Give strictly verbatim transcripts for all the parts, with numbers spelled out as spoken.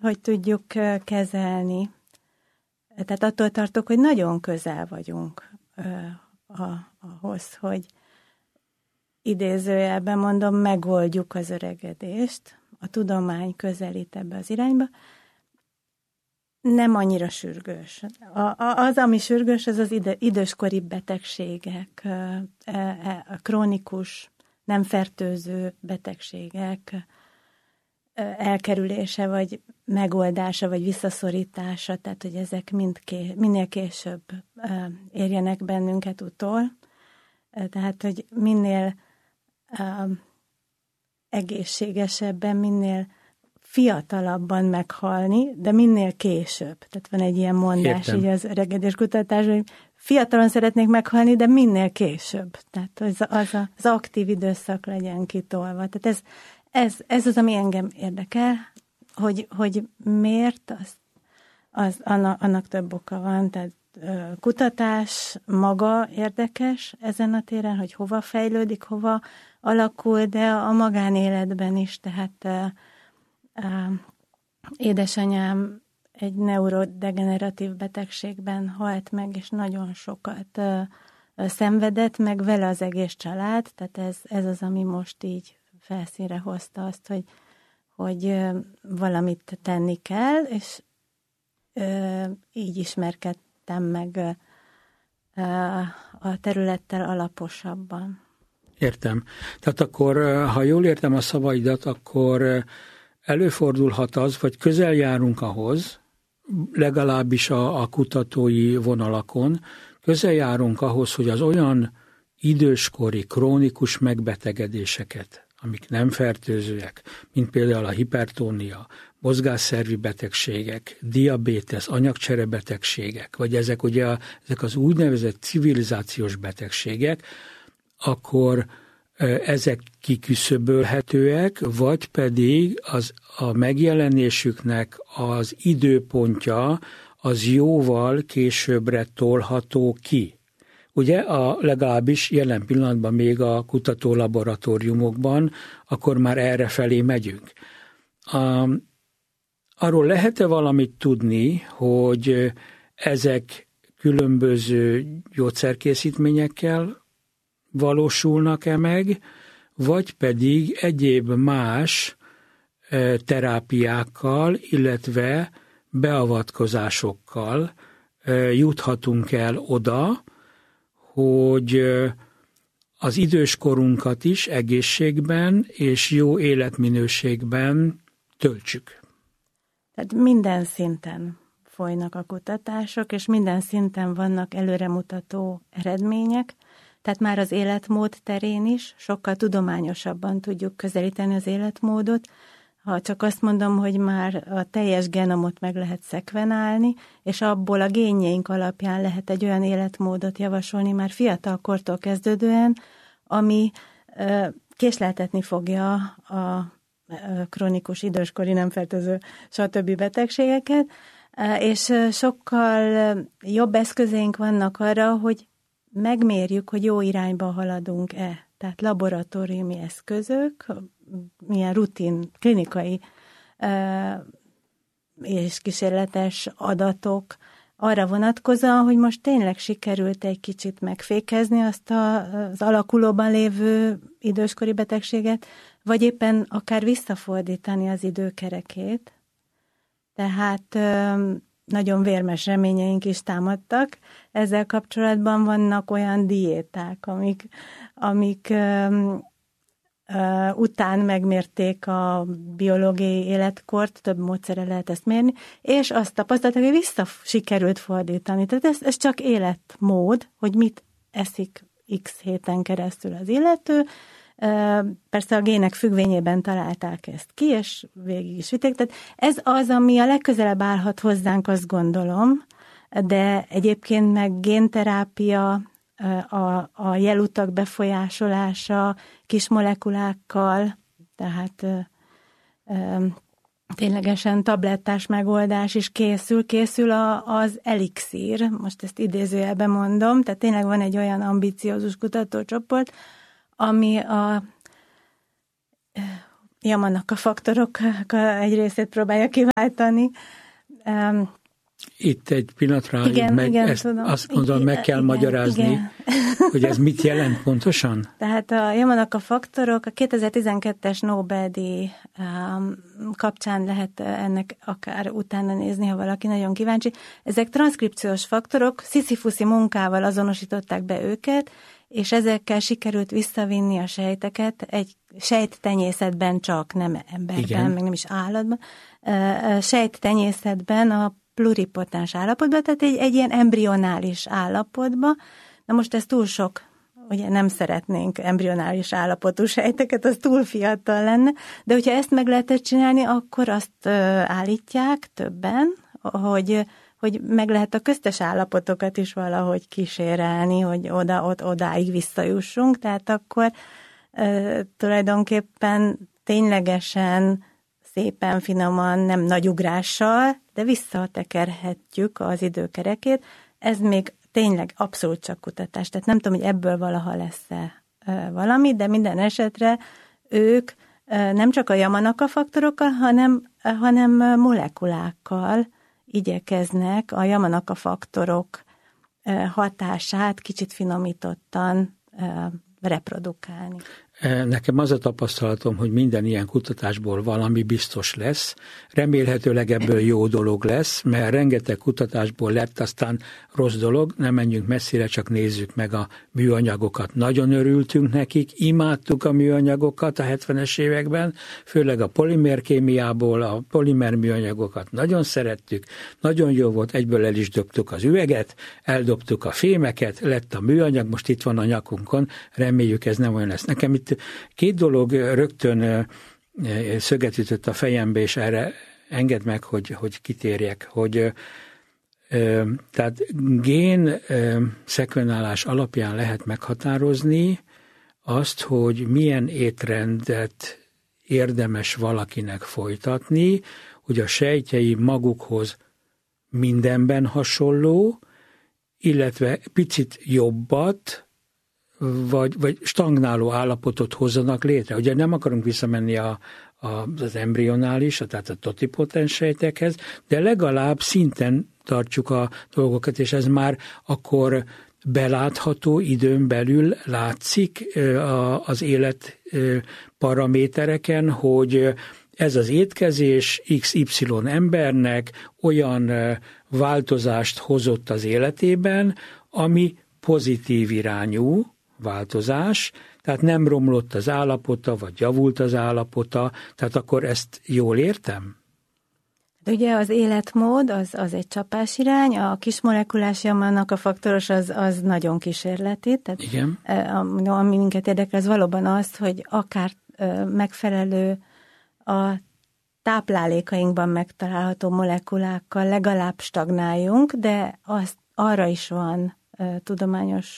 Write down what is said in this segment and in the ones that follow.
hogy tudjuk kezelni. Tehát attól tartok, hogy nagyon közel vagyunk ahhoz, hogy idézőjelben mondom, megoldjuk az öregedést, a tudomány közelít ebbe az irányba, nem annyira sürgős. A, a, az, ami sürgős, az az ide, időskori betegségek, a krónikus, nem fertőző betegségek elkerülése, vagy megoldása, vagy visszaszorítása, tehát hogy ezek mind ké, minél később érjenek bennünket utol. Tehát, hogy minél egészségesebben, minél fiatalabban meghalni, de minél később. Tehát van egy ilyen mondás így az öregedéskutatásban, hogy fiatalon szeretnék meghalni, de minél később. Tehát az, az, a, az aktív időszak legyen kitolva. Tehát ez, ez, ez az, ami engem érdekel, hogy, hogy miért, az, az, annak, annak több oka van. Tehát kutatás maga érdekes ezen a téren, hogy hova fejlődik, hova alakul, de a magánéletben is, tehát Uh, édesanyám egy neurodegeneratív betegségben halt meg, és nagyon sokat uh, szenvedett, meg vele az egész család, tehát ez, ez az, ami most így felszínre hozta azt, hogy, hogy uh, valamit tenni kell, és uh, így ismerkedtem meg uh, a területtel alaposabban. Értem. Tehát akkor, ha jól értem a szavaidat, akkor előfordulhat az, vagy közel járunk ahhoz, legalábbis a, a kutatói vonalakon, közel járunk ahhoz, hogy az olyan időskori, krónikus megbetegedéseket, amik nem fertőzőek, mint például a hipertónia, mozgásszervi betegségek, diabétesz, anyagcserebetegségek, vagy ezek ugye ezek az úgynevezett civilizációs betegségek, akkor ezek kiküszöbölhetőek, vagy pedig az, a megjelenésüknek az időpontja az jóval későbbre tolható ki. Ugye a, legalábbis jelen pillanatban még a kutató laboratóriumokban, akkor már errefelé megyünk. A, arról lehet-e valamit tudni, hogy ezek különböző gyógyszerkészítményekkel valósulnak-e meg, vagy pedig egyéb más terápiákkal, illetve beavatkozásokkal juthatunk el oda, hogy az időskorunkat is egészségben és jó életminőségben töltsük. Tehát minden szinten folynak a kutatások, és minden szinten vannak előremutató eredmények, tehát már az életmód terén is sokkal tudományosabban tudjuk közelíteni az életmódot. Ha csak azt mondom, hogy már a teljes genomot meg lehet szekvenálni, és abból a génjeink alapján lehet egy olyan életmódot javasolni már fiatal kortól kezdődően, ami késleltetni fogja a krónikus, időskori, nem fertőző, stb. Betegségeket, és sokkal jobb eszközeink vannak arra, hogy megmérjük, hogy jó irányba haladunk-e. Tehát laboratóriumi eszközök, milyen rutin, klinikai és kísérletes adatok arra vonatkozóan, hogy most tényleg sikerült egy kicsit megfékezni azt az alakulóban lévő időskori betegséget, vagy éppen akár visszafordítani az időkerekét. Tehát nagyon vérmes reményeink is támadtak. Ezzel kapcsolatban vannak olyan diéták, amik, amik um, uh, után megmérték a biológiai életkort, több módszerrel lehet ezt mérni, és azt tapasztalták, hogy vissza sikerült fordítani. Tehát ez, ez csak életmód, hogy mit eszik x héten keresztül az illető. Persze a gének függvényében találták ezt ki, és végig is vitték. Tehát ez az, ami a legközelebb állhat hozzánk, azt gondolom, de egyébként meg génterápia, a, a jelutak befolyásolása kis molekulákkal, tehát ténylegesen tablettás megoldás is készül, készül a, az elixír, most ezt idézőjelben mondom, tehát tényleg van egy olyan ambiciózus kutatócsoport, ami a Yamanaka faktorok egy részét próbálja kiváltani. Itt egy pillanatra, igen, meg igen, ezt tudom. azt mondom, meg kell igen, magyarázni, igen. Hogy ez mit jelent pontosan? Tehát a Yamanaka faktorok a kétezer-tizenkettes Nobel-díj um, kapcsán lehet ennek akár utána nézni, ha valaki nagyon kíváncsi. Ezek transzkripciós faktorok, sziszifuszi munkával azonosították be őket, és ezekkel sikerült visszavinni a sejteket egy sejttenyészetben csak, nem emberben, igen. meg nem is állatban, sejttenyészetben a pluripotens állapotban, tehát egy, egy ilyen embrionális állapotban. Na most ez túl sok, ugye nem szeretnénk embrionális állapotú sejteket, az túl fiatal lenne, de hogyha ezt meg lehetett csinálni, akkor azt állítják többen, hogy, hogy meg lehet a köztes állapotokat is valahogy kísérelni, hogy oda, ott, odáig visszajussunk, tehát akkor e, tulajdonképpen ténylegesen szépen, finoman, nem nagy ugrással, de visszatekerhetjük az időkerekét. Ez még tényleg abszolút csak kutatás. Tehát nem tudom, hogy ebből valaha lesz-e valami, de minden esetre ők nem csak a Yamanaka faktorokkal, hanem, hanem molekulákkal igyekeznek a Yamanaka faktorok hatását kicsit finomítottan reprodukálni. Nekem az a tapasztalatom, hogy minden ilyen kutatásból valami biztos lesz. Remélhetőleg ebből jó dolog lesz, mert rengeteg kutatásból lett aztán rossz dolog. Nem menjünk messzire, csak nézzük meg a műanyagokat. Nagyon örültünk nekik, imádtuk a műanyagokat a hetvenes években, főleg a polimerkémiából, a polimer műanyagokat nagyon szerettük. Nagyon jó volt, egyből el is dobtuk az üveget, eldobtuk a fémeket, lett a műanyag, most itt van a nyakunkon, reméljük ez nem olyan lesz. Nekem itt két dolog rögtön szöget ütött a fejembe, és erre engedd meg, hogy, hogy kitérjek, hogy tehát gén szekvenálás alapján lehet meghatározni azt, hogy milyen étrendet érdemes valakinek folytatni, hogy a sejtjei magukhoz mindenben hasonló, illetve picit jobbat, Vagy, vagy stagnáló állapotot hozzanak létre. Ugye nem akarunk visszamenni a, a, az embrionális, tehát a totipotens sejtekhez, de legalább szinten tartjuk a dolgokat, és ez már akkor belátható időn belül látszik az élet paramétereken, hogy ez az étkezés iksz ipszilon embernek olyan változást hozott az életében, ami pozitív irányú változás, tehát nem romlott az állapota, vagy javult az állapota, tehát akkor ezt jól értem? De ugye az életmód az, az egy csapásirány, a kismolekulás Yamanaka faktoros az, az nagyon kísérleti, tehát igen. Ami minket érdekel, az valóban az, hogy akár megfelelő a táplálékainkban megtalálható molekulákkal legalább stagnáljunk, de az, arra is van tudományos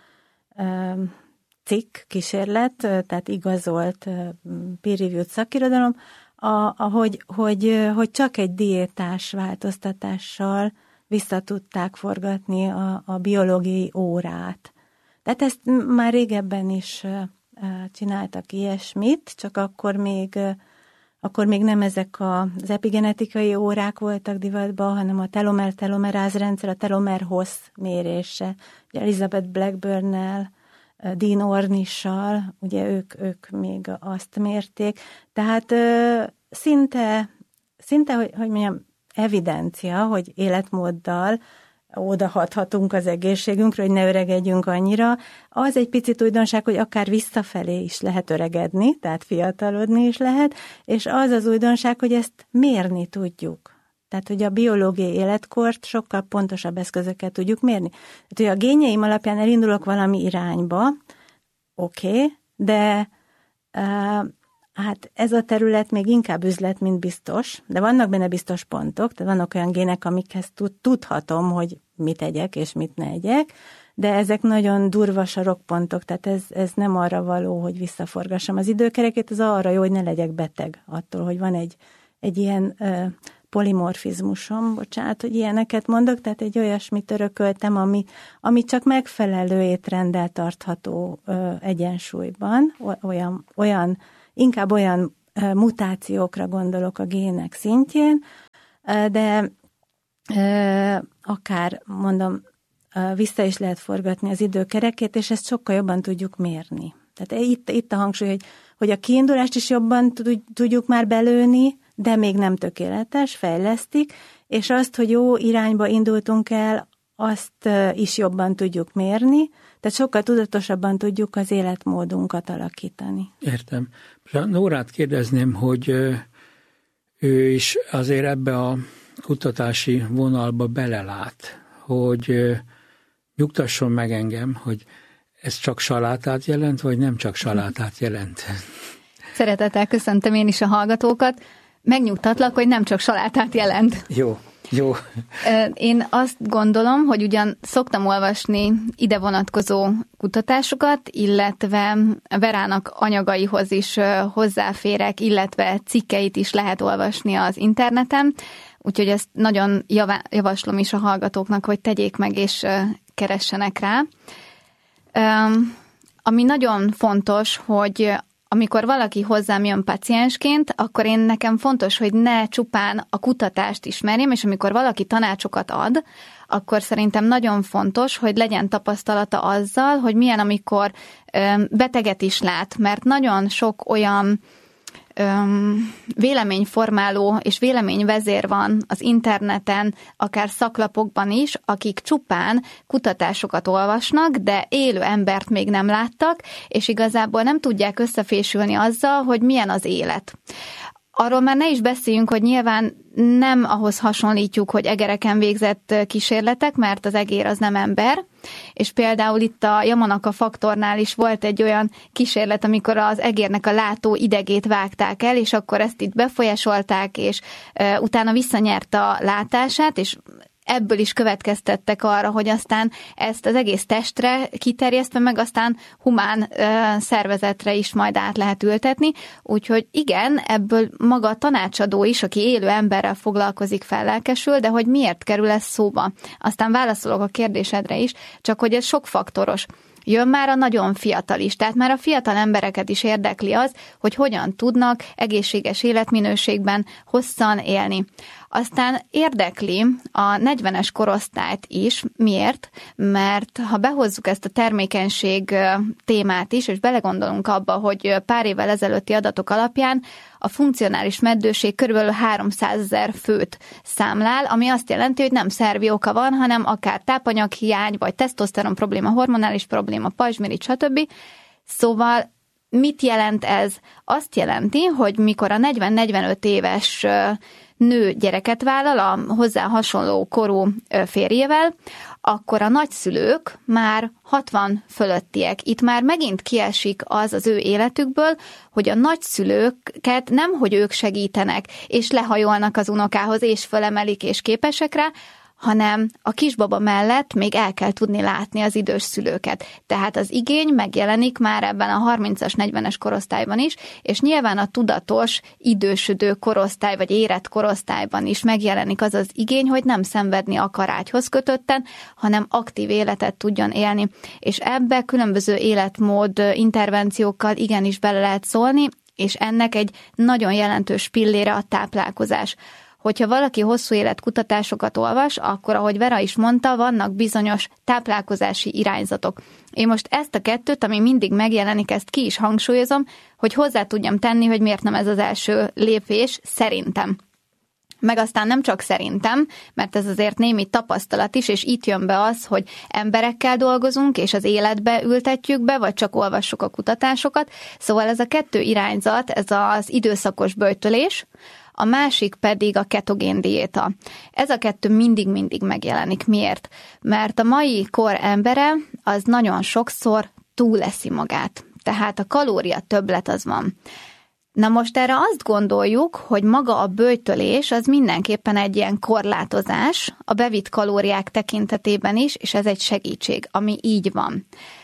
cikk, kísérlet, tehát igazolt peer-reviewed szakirodalom, ahogy, hogy, hogy csak egy diétás változtatással vissza tudták forgatni a, a biológiai órát. Tehát ezt már régebben is csináltak ilyesmit, csak akkor még, akkor még nem ezek az epigenetikai órák voltak divatban, hanem a telomer-telomeráz rendszer, a telomer hossz mérése. Ugye Elizabeth Blackburn-nel, Dean Ornish-sal, ugye ők, ők még azt mérték. Tehát szinte, szinte hogy, hogy mondjam, evidencia, hogy életmóddal odahathatunk az egészségünkre, hogy ne öregedjünk annyira. Az egy picit újdonság, hogy akár visszafelé is lehet öregedni, tehát fiatalodni is lehet, és az az újdonság, hogy ezt mérni tudjuk. Tehát, hogy a biológiai életkort sokkal pontosabb eszközökkel tudjuk mérni. Tehát, hogy a génjeim alapján elindulok valami irányba, oké, okay, de uh, hát ez a terület még inkább üzlet, mint biztos, de vannak benne biztos pontok, tehát vannak olyan gének, amikhez tudhatom, hogy mit egyek és mit ne egyek, de ezek nagyon durva sarokpontok, tehát ez, ez nem arra való, hogy visszaforgassam az időkerekét, ez arra jó, hogy ne legyek beteg attól, hogy van egy, egy ilyen uh, polimorfizmusom, bocsánat, hogy ilyeneket mondok, tehát egy olyasmit örököltem, ami, ami csak megfelelő étrenddel tartható ö, egyensúlyban, olyan, olyan, inkább olyan mutációkra gondolok a gének szintjén, de akár, mondom, vissza is lehet forgatni az időkerekét, és ezt sokkal jobban tudjuk mérni. Tehát itt, itt a hangsúly, hogy, hogy a kiindulást is jobban tudjuk már belőni, de még nem tökéletes, fejlesztik, és azt, hogy jó irányba indultunk el, azt is jobban tudjuk mérni, tehát sokkal tudatosabban tudjuk az életmódunkat alakítani. Értem. Nórát kérdezném, hogy ő is azért ebbe a kutatási vonalba belelát, hogy nyugtasson meg engem, hogy ez csak salátát jelent, vagy nem csak salátát jelent? Szeretettel köszöntöm én is a hallgatókat. Megnyugtatlak, hogy nem csak salátát jelent. Jó, jó. Én azt gondolom, hogy ugyan szoktam olvasni ide vonatkozó kutatásokat, illetve Verának anyagaihoz is hozzáférek, illetve cikkeit is lehet olvasni az interneten, úgyhogy ezt nagyon javaslom is a hallgatóknak, hogy tegyék meg és keressenek rá. Ami nagyon fontos, hogy amikor valaki hozzám jön paciensként, akkor én nekem fontos, hogy ne csupán a kutatást ismerjem, és amikor valaki tanácsokat ad, akkor szerintem nagyon fontos, hogy legyen tapasztalata azzal, hogy milyen, amikor beteget is lát, mert nagyon sok olyan véleményformáló és véleményvezér van az interneten, akár szaklapokban is, akik csupán kutatásokat olvasnak, de élő embert még nem láttak, és igazából nem tudják összefésülni azzal, hogy milyen az élet. Arról már ne is beszéljünk, hogy nyilván nem ahhoz hasonlítjuk, hogy egereken végzett kísérletek, mert az egér az nem ember, és például itt a Yamanaka faktornál is volt egy olyan kísérlet, amikor az egérnek a látó idegét vágták el, és akkor ezt itt befolyásolták, és uh, utána visszanyert a látását, és ebből is következtettek arra, hogy aztán ezt az egész testre kiterjesztve, meg aztán humán ö, szervezetre is majd át lehet ültetni. Úgyhogy igen, ebből maga a tanácsadó is, aki élő emberrel foglalkozik, fellelkesül, de hogy miért kerül ez szóba? Aztán válaszolok a kérdésedre is, csak hogy ez sokfaktoros. Jön már a nagyon fiatal is, tehát már a fiatal embereket is érdekli az, hogy hogyan tudnak egészséges életminőségben hosszan élni. Aztán érdekli a negyvenes korosztályt is. Miért? Mert ha behozzuk ezt a termékenység témát is, és belegondolunk abba, hogy pár évvel ezelőtti adatok alapján a funkcionális meddőség körülbelül háromszázezer főt számlál, ami azt jelenti, hogy nem szervi oka van, hanem akár tápanyaghiány, vagy tesztoszteron probléma, hormonális probléma, pajzsmirigy, stb. Szóval mit jelent ez? Azt jelenti, hogy mikor a negyven-negyvenöt éves nő gyereket vállal a hozzá hasonló korú férjével, akkor a nagyszülők már hatvan fölöttiek. Itt már megint kiesik az az ő életükből, hogy a nagyszülőket nem, hogy ők segítenek, és lehajolnak az unokához, és fölemelik, és képesek rá, hanem a kisbaba mellett még el kell tudni látni az idős szülőket. Tehát az igény megjelenik már ebben a harmincas, negyvenes korosztályban is, és nyilván a tudatos, idősödő korosztály, vagy érett korosztályban is megjelenik az az igény, hogy nem szenvedni akar ágyhoz kötötten, hanem aktív életet tudjon élni. És ebbe különböző életmód intervenciókkal igenis bele lehet szólni, és ennek egy nagyon jelentős pillére a táplálkozás. Hogyha valaki hosszú életkutatásokat olvas, akkor, ahogy Vera is mondta, vannak bizonyos táplálkozási irányzatok. Én most ezt a kettőt, ami mindig megjelenik, ezt ki is hangsúlyozom, hogy hozzá tudjam tenni, hogy miért nem ez az első lépés, szerintem. Meg aztán nem csak szerintem, mert ez azért némi tapasztalat is, és itt jön be az, hogy emberekkel dolgozunk, és az életbe ültetjük be, vagy csak olvassuk a kutatásokat. Szóval ez a kettő irányzat, ez az időszakos böjtölés, a másik pedig a ketogén diéta. Ez a kettő mindig-mindig megjelenik. Miért? Mert a mai kor embere az nagyon sokszor túleszi magát. Tehát a kalória többlet az van. Na most erre azt gondoljuk, hogy maga a böjtölés az mindenképpen egy ilyen korlátozás a bevitt kalóriák tekintetében is, és ez egy segítség, ami így van.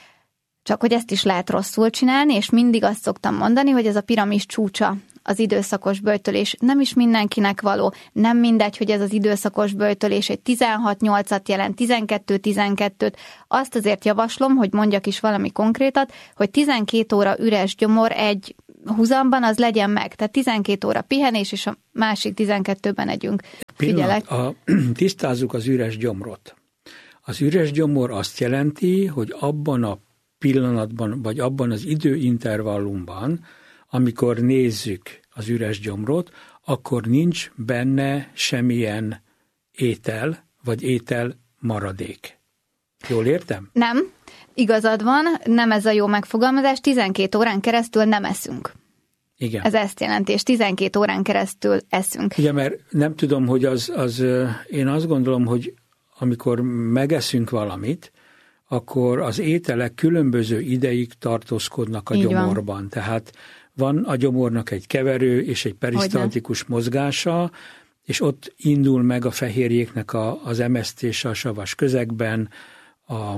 Csak hogy ezt is lehet rosszul csinálni, és mindig azt szoktam mondani, hogy ez a piramis csúcsa, az időszakos böjtölés nem is mindenkinek való, nem mindegy, hogy ez az időszakos böjtölés egy tizenhat nyolcat jelent, tizenkettő tizenkettőt. Azt azért javaslom, hogy mondjak is valami konkrétat, hogy tizenkét óra üres gyomor egy húzamban, az legyen meg. Tehát tizenkét óra pihenés, és a másik tizenkettőben együnk. Figyelek. A, tisztázzuk az üres gyomrot. Az üres gyomor azt jelenti, hogy abban a pillanatban, vagy abban az időintervallumban, amikor nézzük az üres gyomrot, akkor nincs benne semmilyen étel, vagy étel maradék. Jól értem? Nem, igazad van, nem ez a jó megfogalmazás, tizenkét órán keresztül nem eszünk. Igen. Ez ezt jelenti, és tizenkét órán keresztül eszünk. Ugye, mert nem tudom, hogy az, az, én azt gondolom, hogy amikor megeszünk valamit, akkor az ételek különböző ideig tartózkodnak a Így gyomorban. van. Tehát van a gyomornak egy keverő és egy perisztaltikus mozgása, és ott indul meg a fehérjéknek a, az emesztése a savas közegben, a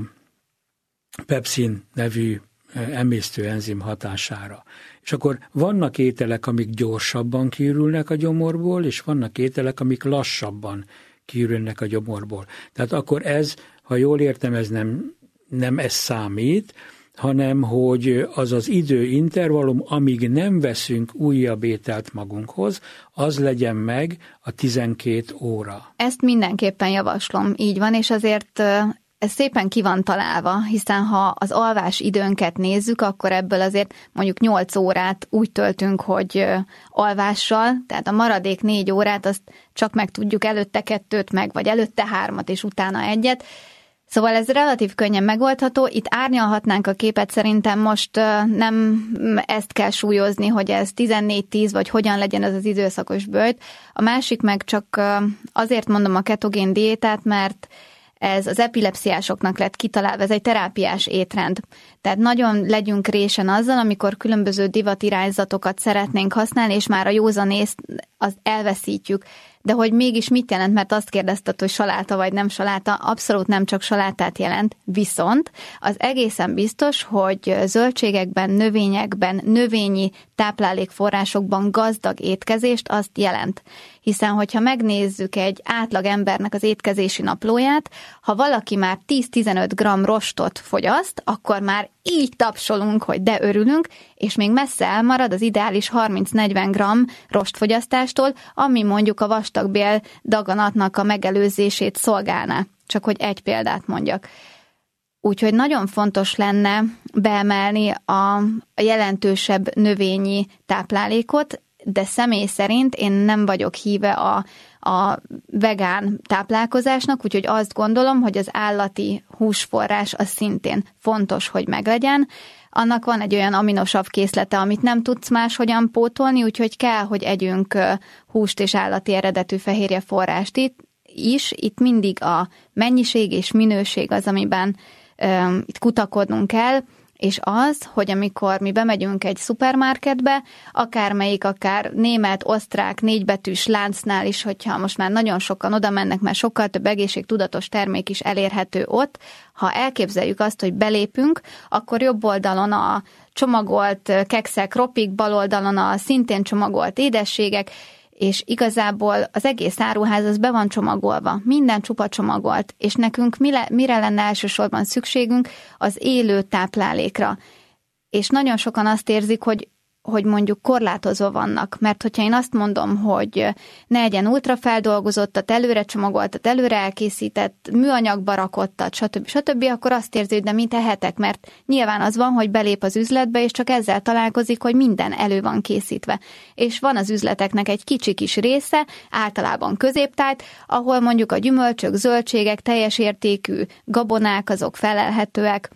pepszin nevű emésztőenzim hatására. És akkor vannak ételek, amik gyorsabban kiürülnek a gyomorból, és vannak ételek, amik lassabban kiürülnek a gyomorból. Tehát akkor ez, ha jól értem, ez nem, nem ez számít, hanem hogy az az időintervallum, amíg nem veszünk újabb ételt magunkhoz, az legyen meg a tizenkét óra. Ezt mindenképpen javaslom, így van, és azért ez szépen ki van találva, hiszen ha az alvás időnket nézzük, akkor ebből azért mondjuk nyolc órát úgy töltünk, hogy alvással, tehát a maradék négy órát azt csak meg tudjuk előtte kettőt meg, vagy előtte hármat, és utána egyet. Szóval ez relatív könnyen megoldható. Itt árnyalhatnánk a képet, szerintem most nem ezt kell súlyozni, hogy ez tizennégy tíz, vagy hogyan legyen ez az időszakos böjt. A másik meg csak azért mondom a ketogén diétát, mert ez az epilepsziásoknak lett kitalálva, ez egy terápiás étrend. Tehát nagyon legyünk résen azzal, amikor különböző divatirányzatokat szeretnénk használni, és már a józanészt azt elveszítjük. De hogy mégis mit jelent, mert azt kérdezted, hogy saláta vagy nem saláta, abszolút nem csak salátát jelent, viszont az egészen biztos, hogy zöldségekben, növényekben, növényi táplálékforrásokban gazdag étkezést azt jelent. Hiszen, hogyha megnézzük egy átlag embernek az étkezési naplóját, ha valaki már tíz-tizenöt gramm rostot fogyaszt, akkor már így tapsolunk, hogy de örülünk, és még messze elmarad az ideális harminc-negyven gramm rostfogyasztástól, ami mondjuk a vastagbél daganatnak a megelőzését szolgálná. Csak hogy egy példát mondjak. Úgyhogy nagyon fontos lenne beemelni a jelentősebb növényi táplálékot, de személy szerint én nem vagyok híve a, a vegán táplálkozásnak, úgyhogy azt gondolom, hogy az állati húsforrás az szintén fontos, hogy meglegyen. Annak van egy olyan aminosav készlete, amit nem tudsz máshogyan pótolni, úgyhogy kell, hogy együnk húst és állati eredetű fehérje forrást itt is. Itt mindig a mennyiség és minőség az, amiben um, itt kutakodnunk kell, és az, hogy amikor mi bemegyünk egy szupermarketbe, akármelyik, akár német, osztrák, négybetűs láncnál is, hogyha most már nagyon sokan oda mennek, mert sokkal több egészségtudatos termék is elérhető ott, ha elképzeljük azt, hogy belépünk, akkor jobb oldalon a csomagolt kekszek, ropik, bal oldalon a szintén csomagolt édességek, és igazából az egész áruház az be van csomagolva, minden csupa csomagolt, és nekünk mire, mire lenne elsősorban szükségünk? Az élő táplálékra. És nagyon sokan azt érzik, hogy, hogy mondjuk korlátozva vannak, mert hogyha én azt mondom, hogy ne egyen ultrafeldolgozottat, előre csomagoltat, előre elkészített, műanyagba rakottat, stb. stb., akkor azt érzi, hogy de mit tehetek, mert nyilván az van, hogy belép az üzletbe, és csak ezzel találkozik, hogy minden elő van készítve. És van az üzleteknek egy kicsi kis része, általában középtájt, ahol mondjuk a gyümölcsök, zöldségek, teljes értékű gabonák, azok felelhetőek.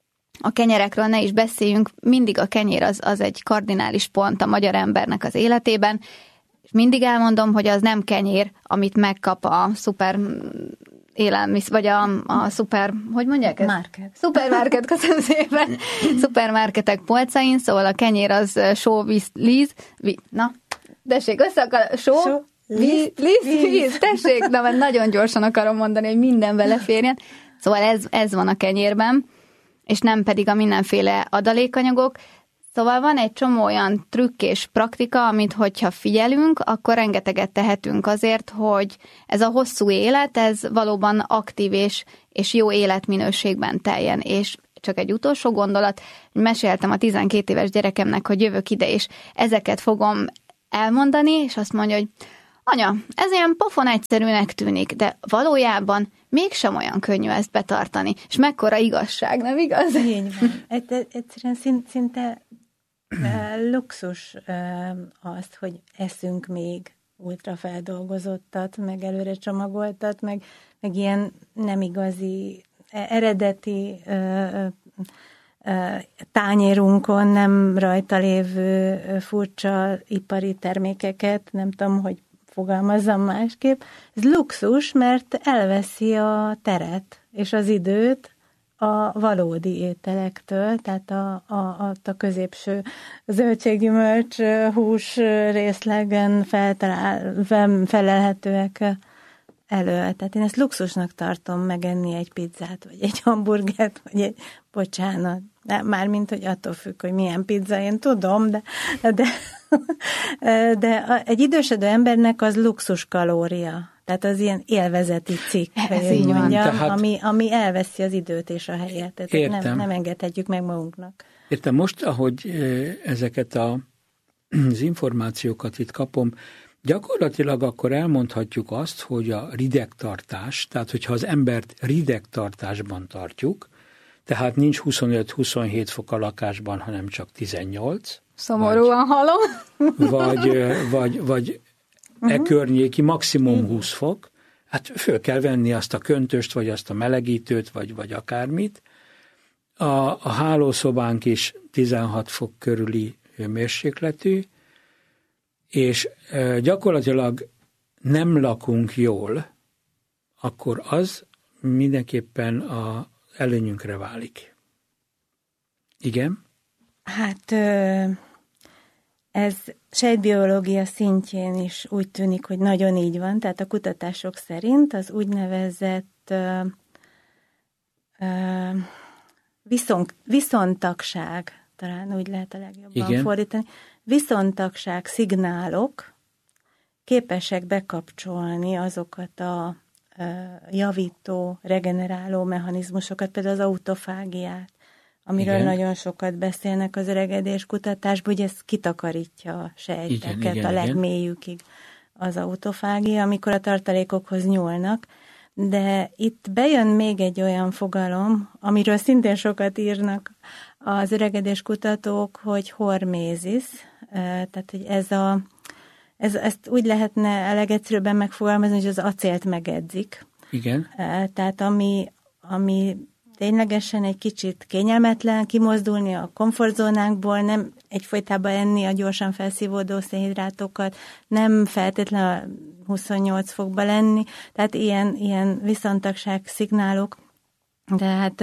A kenyerekről ne is beszéljünk, mindig a kenyér az, az egy kardinális pont a magyar embernek az életében, és mindig elmondom, hogy az nem kenyér, amit megkap a szuper élelmiszer, vagy a, a szuper, hogy mondják ezt? Market. Szupermarket, köszönöm szépen. Szupermarketek polcain, szóval a kenyér az só, víz, líz, víz, na, tessék, össze akar, só, só víz, líz, víz, tessék, na, mert nagyon gyorsan akarom mondani, hogy minden beleférjen. Szóval ez, ez van a kenyérben, és nem pedig a mindenféle adalékanyagok. Szóval van egy csomó olyan trükk és praktika, amit hogyha figyelünk, akkor rengeteget tehetünk azért, hogy ez a hosszú élet, ez valóban aktív és, és jó életminőségben teljen. És csak egy utolsó gondolat, meséltem a tizenkét éves gyerekemnek, hogy jövök ide, és ezeket fogom elmondani, és azt mondja, hogy anya, ez ilyen pofon egyszerűnek tűnik, de valójában mégsem olyan könnyű ezt betartani. És mekkora igazság, nem igaz? Így van. Egyszerűen szinte luxus az, hogy eszünk még ultrafeldolgozottat, meg előre csomagoltat, meg, meg ilyen nem igazi, eredeti tányérunkon nem rajta lévő furcsa ipari termékeket, nem tudom, hogy fogalmazzam másképp. Ez luxus, mert elveszi a teret és az időt a valódi ételektől, tehát a, a, a középső zöldséggyümölcs, hús részlegen feltalál, felelhetőek elő. Tehát én ezt luxusnak tartom megenni egy pizzát, vagy egy hamburgert, vagy egy, bocsánat, mármint, hogy attól függ, hogy milyen pizza, én tudom, de, de, de egy idősödő embernek az luxus kalória. Tehát az ilyen élvezeti cikk, hogy mondjam, Tehát, ami, ami elveszi az időt és a helyet. Tehát nem, nem engedhetjük meg magunknak. Értem, most, ahogy ezeket a, az információkat itt kapom, gyakorlatilag akkor elmondhatjuk azt, hogy a ridegtartás, tehát hogyha az embert ridegtartásban tartjuk, tehát nincs huszonöt-huszonhét fok a lakásban, hanem csak tizennyolc. Szomorúan hallom. Vagy, vagy, vagy uh-huh. e környéki maximum húsz fok, hát föl kell venni azt a köntöst, vagy azt a melegítőt, vagy, vagy akármit. A, a hálószobánk is tizenhat fok körüli hőmérsékletű, és e, gyakorlatilag nem lakunk jól, akkor az mindenképpen a előnyünkre válik. Igen? Hát ez sejtbiológia szintjén is úgy tűnik, hogy nagyon így van, tehát a kutatások szerint az úgynevezett viszont, viszontagság, talán úgy lehet a legjobban Igen. fordítani, viszontagság szignálok képesek bekapcsolni azokat a javító, regeneráló mechanizmusokat, például az autofágiát, amiről igen. nagyon sokat beszélnek az öregedés kutatásban, hogy ez kitakarítja a sejteket igen, igen, a legmélyükig az autofágia, amikor a tartalékokhoz nyúlnak, de itt bejön még egy olyan fogalom, amiről szintén sokat írnak az öregedés kutatók, hogy hormézis, tehát hogy ez a Ez, ezt úgy lehetne a legegyszerűbben megfogalmazni, hogy az acélt megedzik. Igen. Tehát ami, ami ténylegesen egy kicsit kényelmetlen, kimozdulni a komfortzónánkból, nem egyfolytában enni a gyorsan felszívódó szénhidrátokat, nem feltétlenül huszonnyolc fokba lenni, tehát ilyen, ilyen viszontagság szignálok, tehát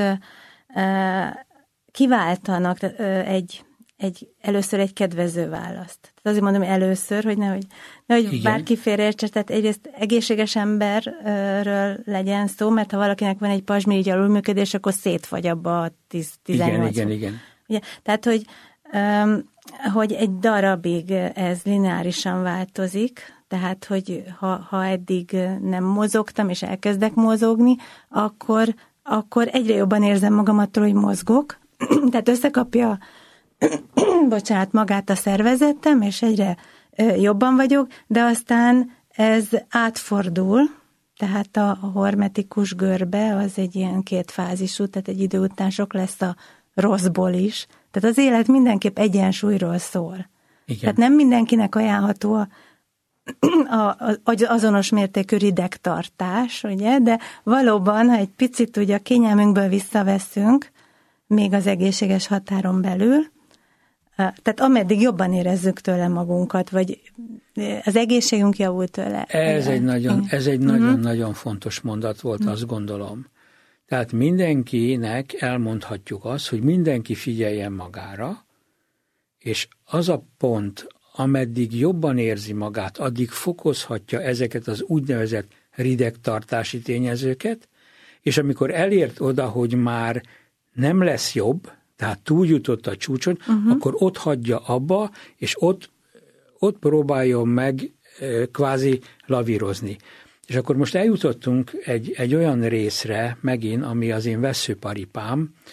kiváltanak egy Egy, először egy kedvező választ. Tehát azért mondom először, hogy nehogy, nehogy bárki félreértse, tehát egyrészt egészséges emberről legyen szó, mert ha valakinek van egy pazsmirigy alulműködés, akkor szétfagy abba a tizennyolc. Igen, igen, igen. Ugye, tehát, hogy, hogy egy darabig ez lineárisan változik, tehát, hogy ha, ha eddig nem mozogtam, és elkezdek mozogni, akkor, akkor egyre jobban érzem magam attól, hogy mozgok. Tehát összekapja bocsánat, magát a szervezetem, és egyre jobban vagyok, de aztán ez átfordul, tehát a hormetikus görbe az egy ilyen kétfázisú, tehát egy idő után sok lesz a rosszból is. Tehát az élet mindenképp egyensúlyról szól. Igen. Tehát nem mindenkinek ajánlható a, a, a, azonos mértékű ridegtartás, ugye, de valóban, ha egy picit ugye a kényelmünkből visszaveszünk, még az egészséges határon belül, tehát ameddig jobban érezzük tőle magunkat, vagy az egészségünk javul tőle. Ez egy nagyon, ez egy uh-huh. nagyon-nagyon fontos mondat volt, uh-huh. azt gondolom. Tehát mindenkinek elmondhatjuk azt, hogy mindenki figyeljen magára, és az a pont, ameddig jobban érzi magát, addig fokozhatja ezeket az úgynevezett ridegtartási tényezőket, és amikor elért oda, hogy már nem lesz jobb, tehát túljutott a csúcson, uh-huh. akkor ott hagyja abba, és ott, ott próbáljon meg e, kvázi lavírozni. És akkor most eljutottunk egy, egy olyan részre megint, ami az én vesszőparipám,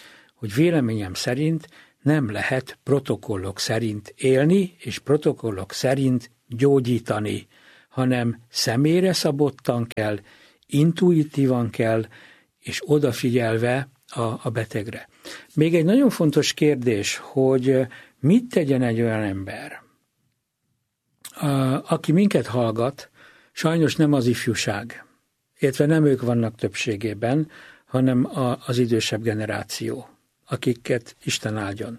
hogy véleményem szerint nem lehet protokollok szerint élni, és protokollok szerint gyógyítani, hanem személyre szabottan kell, intuitívan kell, és odafigyelve a, a betegre. Még egy nagyon fontos kérdés, hogy mit tegyen egy olyan ember, aki minket hallgat, sajnos nem az ifjúság, illetve nem ők vannak többségében, hanem az idősebb generáció, akiket Isten áldjon.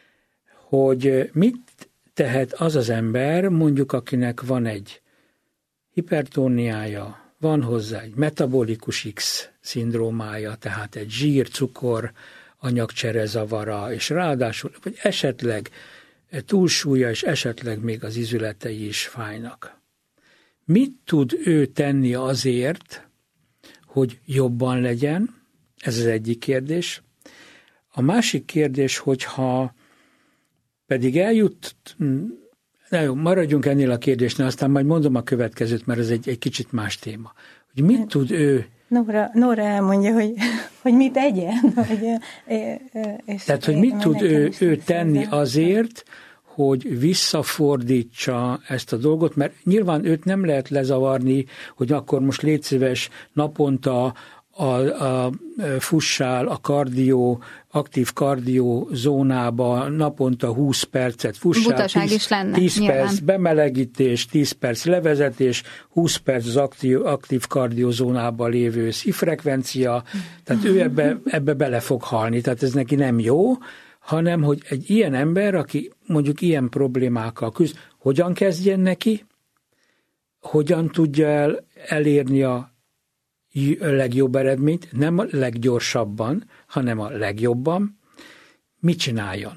Hogy mit tehet az az ember, mondjuk akinek van egy hipertóniája, van hozzá egy metabolikus X-szindrómája, tehát egy zsír-cukor anyagcserezavara, és ráadásul, vagy esetleg túlsúlya, és esetleg még az izületei is fájnak. Mit tud ő tenni azért, hogy jobban legyen? Ez az egyik kérdés. A másik kérdés, hogyha pedig eljut, na jó, maradjunk ennél a kérdésnél, aztán majd mondom a következőt, mert ez egy, egy kicsit más téma. Hogy mit tud ő... Nóra, Nóra elmondja, hogy, hogy mit tegyen. Hogy, és Tehát, hogy mit tud ő, ő tenni azért, hogy visszafordítsa ezt a dolgot, mert nyilván őt nem lehet lezavarni, hogy akkor most légy szíves naponta a, a, fussál a kardió, aktív kardió zónába naponta húsz percet fussál. Butaság tíz, is lenne, tíz nyilván. Perc bemelegítés, tíz perc levezetés, húsz perc az aktív, aktív kardió zónában lévő szívfrekvencia, tehát ő ebbe, ebbe bele fog halni, tehát ez neki nem jó, hanem hogy egy ilyen ember, aki mondjuk ilyen problémákkal küzd, hogyan kezdjen neki, hogyan tudja el, elérni a legjobb eredményt, nem a leggyorsabban, hanem a legjobban, mit csináljon?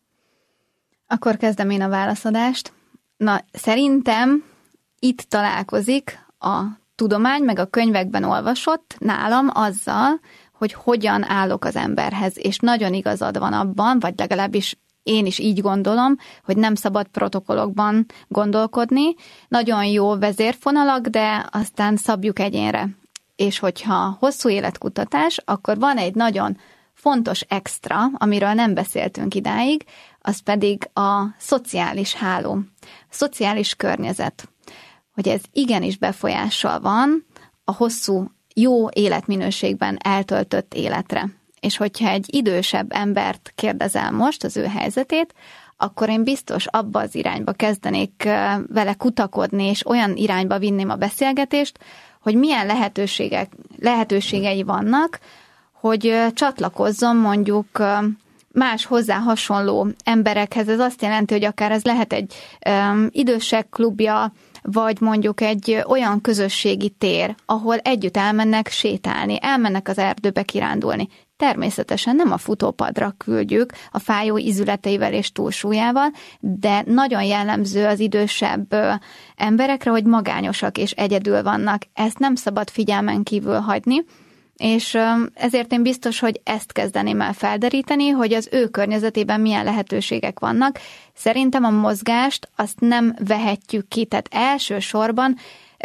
Akkor kezdem én a válaszadást. Na, szerintem itt találkozik a tudomány, meg a könyvekben olvasott nálam azzal, hogy hogyan állok az emberhez, és nagyon igazad van abban, vagy legalábbis én is így gondolom, hogy nem szabad protokollokban gondolkodni. Nagyon jó vezérfonalak, de aztán szabjuk egyénre. És hogyha hosszú életkutatás, akkor van egy nagyon fontos extra, amiről nem beszéltünk idáig, az pedig a szociális háló, a szociális környezet. Hogy ez igenis befolyással van a hosszú, jó életminőségben eltöltött életre. És hogyha egy idősebb embert kérdezel most, az ő helyzetét, akkor én biztos abba az irányba kezdenék vele kutakodni, és olyan irányba vinném a beszélgetést, hogy milyen lehetőségek, lehetőségei vannak, hogy csatlakozzon mondjuk más hozzá hasonló emberekhez. Ez azt jelenti, hogy akár ez lehet egy um, idősek klubja, vagy mondjuk egy olyan közösségi tér, ahol együtt elmennek sétálni, elmennek az erdőbe kirándulni. Természetesen nem a futópadra küldjük a fájó izületeivel és túlsúlyával, de nagyon jellemző az idősebb emberekre, hogy magányosak és egyedül vannak. Ezt nem szabad figyelmen kívül hagyni, és ezért én biztos, hogy ezt kezdeném el felderíteni, hogy az ő környezetében milyen lehetőségek vannak. Szerintem a mozgást azt nem vehetjük ki, tehát elsősorban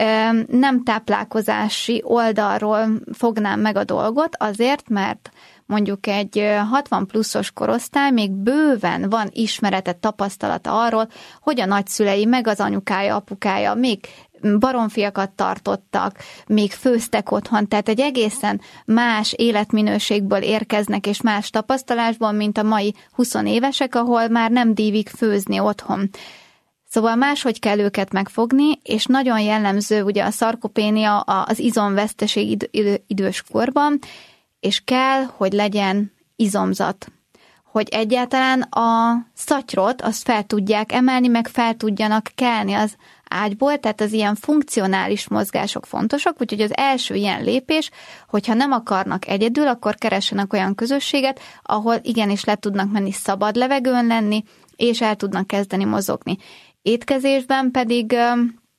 nem táplálkozási oldalról fognám meg a dolgot, azért, mert mondjuk egy hatvan pluszos korosztály még bőven van ismerete, tapasztalata arról, hogy a nagyszülei, meg az anyukája, apukája még baromfiakat tartottak, még főztek otthon, tehát egy egészen más életminőségből érkeznek, és más tapasztalásból, mint a mai huszonévesek, ahol már nem dívik főzni otthon. Szóval máshogy kell őket megfogni, és nagyon jellemző ugye a szarkopénia, az izomveszteség idő, idő, idős korban, és kell, hogy legyen izomzat. Hogy egyáltalán a szatyrot azt fel tudják emelni, meg fel tudjanak kelni az ágyból, tehát az ilyen funkcionális mozgások fontosak, úgyhogy az első ilyen lépés, hogyha nem akarnak egyedül, akkor keressenek olyan közösséget, ahol igenis le tudnak menni szabad levegőn lenni, és el tudnak kezdeni mozogni. Étkezésben pedig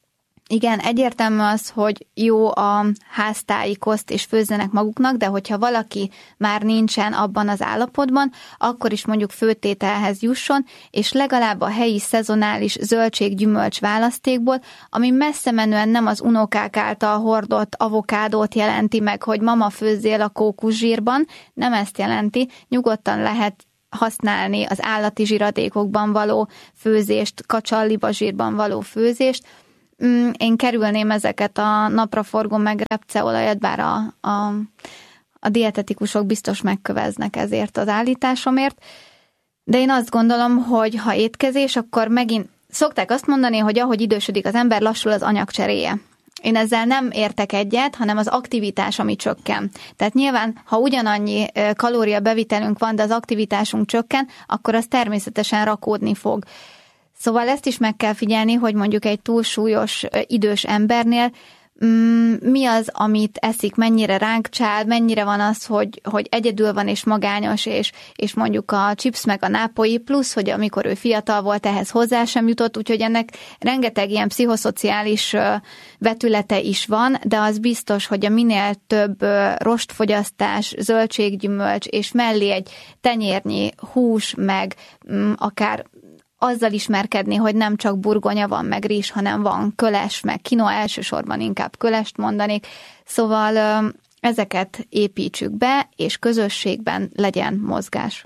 Igen, egyértelmű az, hogy jó a háztáji koszt, és főzzenek maguknak, de hogyha valaki már nincsen abban az állapotban, akkor is mondjuk főtételhez jusson, és legalább a helyi szezonális zöldség-gyümölcs választékból, ami messze menően nem az unokák által hordott avokádót jelenti meg, hogy mama főzzél a kókuszsírban, nem ezt jelenti, nyugodtan lehet használni az állati zsiradékokban való főzést, kacsallibazsírban való főzést. Én kerülném ezeket a napraforgó meg repceolajat, bár a, a, a dietetikusok biztos megköveznek ezért az állításomért. De én azt gondolom, hogy ha étkezés, akkor megint szokták azt mondani, hogy ahogy idősödik az ember, lassul az anyagcseréje. Én ezzel nem értek egyet, hanem az aktivitás, ami csökken. Tehát nyilván, ha ugyanannyi kalóriabevitelünk van, de az aktivitásunk csökken, akkor az természetesen rakódni fog. Szóval ezt is meg kell figyelni, hogy mondjuk egy túlsúlyos idős embernél mi az, amit eszik, mennyire ránk csál, mennyire van az, hogy, hogy egyedül van és magányos, és, és mondjuk a chips meg a nápoi, plusz, hogy amikor ő fiatal volt, ehhez hozzá sem jutott, úgyhogy ennek rengeteg ilyen pszichoszociális vetülete is van, de az biztos, hogy a minél több rostfogyasztás, zöldséggyümölcs, és mellé egy tenyérnyi hús, meg akár azzal ismerkedni, hogy nem csak burgonya van, meg rizs, hanem van köles, meg kinoa, elsősorban inkább kölest mondanék. Szóval ezeket építsük be, és közösségben legyen mozgás.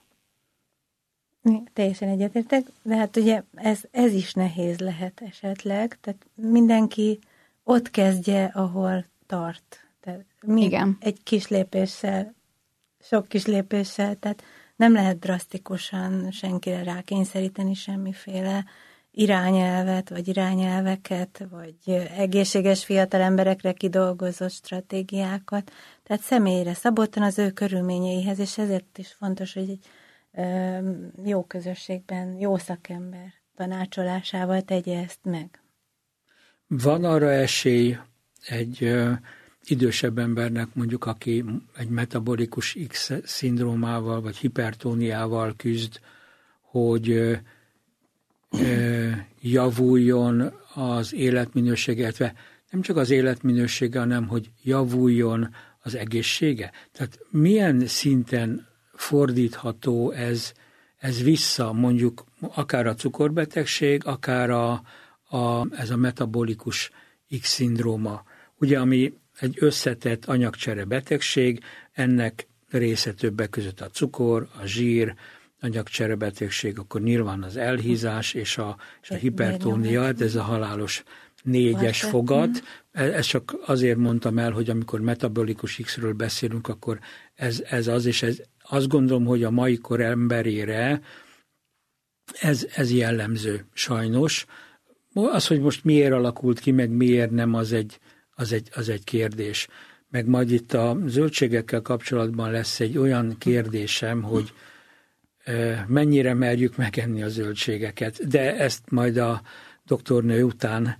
Teljesen egyetértek, de hát ugye ez, ez is nehéz lehet esetleg, tehát mindenki ott kezdje, ahol tart. Tehát mi Igen. Egy kis lépéssel, sok kis lépéssel, tehát nem lehet drasztikusan senkire rákényszeríteni semmiféle irányelvet, vagy irányelveket, vagy egészséges fiatal emberekre kidolgozott stratégiákat. Tehát személyre szabottan az ő körülményeihez, és ezért is fontos, hogy egy ö, jó közösségben, jó szakember tanácsolásával tegye ezt meg. Van arra esély egy ö, idősebb embernek, mondjuk aki egy metabolikus X-szindrómával vagy hipertóniával küzd, hogy ö, ö, javuljon az életminősége, illetve nem csak az életminősége, hanem hogy javuljon az egészsége. Tehát milyen szinten fordítható ez, ez vissza, mondjuk akár a cukorbetegség, akár a, a, ez a metabolikus X-szindróma, ugye, ami egy összetett anyagcsere betegség, ennek része többek között a cukor, a zsír, anyagcsere betegség, akkor nyilván az elhízás és a, és a hipertónia, ez a halálos négyes fogat. Ezt csak azért mondtam el, hogy amikor metabolikus X-ről beszélünk, akkor ez, ez az, és ez, azt gondolom, hogy a mai kor emberére ez, ez jellemző sajnos. Az, hogy most miért alakult ki, meg miért nem, az egy, az egy, az egy kérdés. Meg majd itt a zöldségekkel kapcsolatban lesz egy olyan kérdésem, hogy mennyire merjük megenni a zöldségeket, de ezt majd a doktornő után...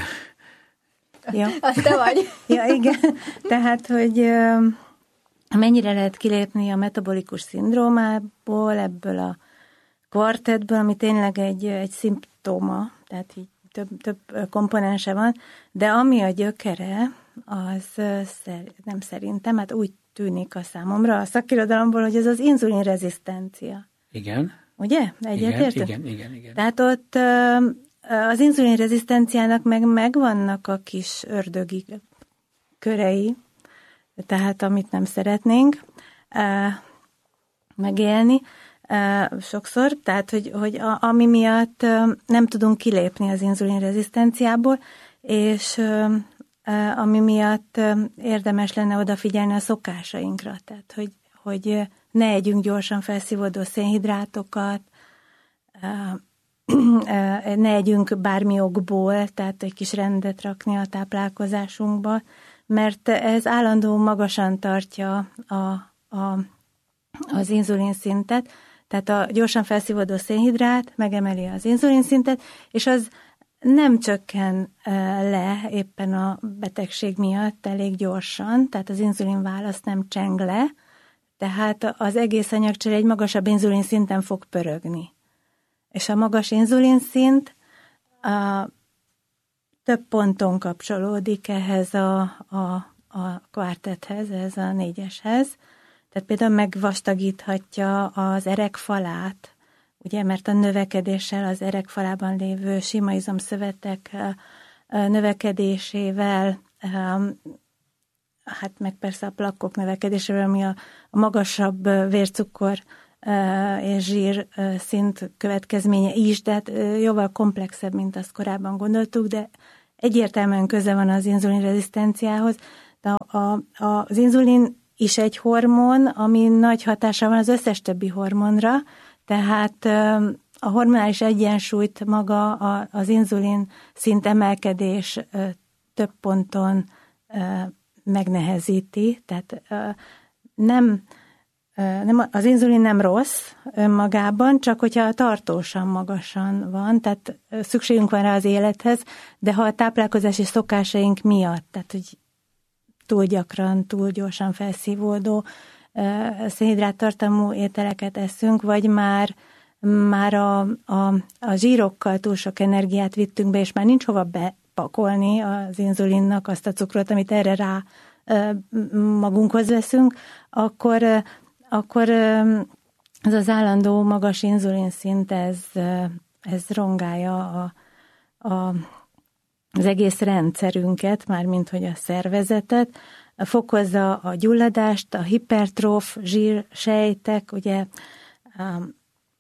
Ja. Az te vagy. Ja, igen. Tehát, hogy mennyire lehet kilépni a metabolikus szindrómából, ebből a kvartettből, ami tényleg egy, egy szimptóma, tehát így több, több komponense van, de ami a gyökere, az szer, nem szerintem, hát úgy tűnik a számomra a szakirodalomból, hogy ez az inzulinrezisztencia. Igen. Ugye? Egyetértünk? Igen, igen, igen, igen. Tehát ott az inzulinrezisztenciának meg megvannak a kis ördögi körei, tehát amit nem szeretnénk megélni sokszor, tehát hogy, hogy a, ami miatt nem tudunk kilépni az inzulinrezisztenciából, és ami miatt érdemes lenne odafigyelni a szokásainkra, tehát hogy, hogy ne együnk gyorsan felszívódó szénhidrátokat, ne együnk bármi okból, tehát egy kis rendet rakni a táplálkozásunkba, mert ez állandó magasan tartja a, a, az inzulinszintet, tehát a gyorsan felszívódó szénhidrát megemeli az inzulinszintet, és az nem csökken le éppen a betegség miatt elég gyorsan, tehát az inzulinválasz nem cseng le, tehát az egész anyagcsere egy magasabb inzulinszinten fog pörögni. És a magas inzulinszint a több ponton kapcsolódik ehhez a, a, a kvártethez, ez a négyeshez. Tehát például megvastagíthatja az erekfalát, ugye, mert a növekedéssel, az erekfalában lévő sima izomszövetek növekedésével, hát meg persze a plakkok növekedésével, ami a, a magasabb vércukor és zsír szint következménye is, de hát jóval komplexebb, mint azt korábban gondoltuk, de egyértelműen köze van az inzulin rezisztenciához. De a, a, az inzulin is egy hormon, ami nagy hatása van az összes többi hormonra, tehát a hormonális egyensúlyt maga az inzulin szint emelkedés több ponton megnehezíti, tehát nem, nem, az inzulin nem rossz önmagában, csak hogyha tartósan magasan van, tehát szükségünk van rá az élethez, de ha a táplálkozási szokásaink miatt, tehát hogy túl gyakran, túl gyorsan felszívódó szénhidrát tartalmú ételeket eszünk, vagy már, már a, a, a zsírokkal túl sok energiát vittünk be, és már nincs hova bepakolni az inzulinnak azt a cukrot, amit erre rá magunkhoz veszünk, akkor, akkor ez az állandó magas inzulinszint, ez, ez rongálja a, a, az egész rendszerünket, mármint hogy a szervezetet, fokozza a gyulladást, a hipertróf zsírsejtek, ugye um,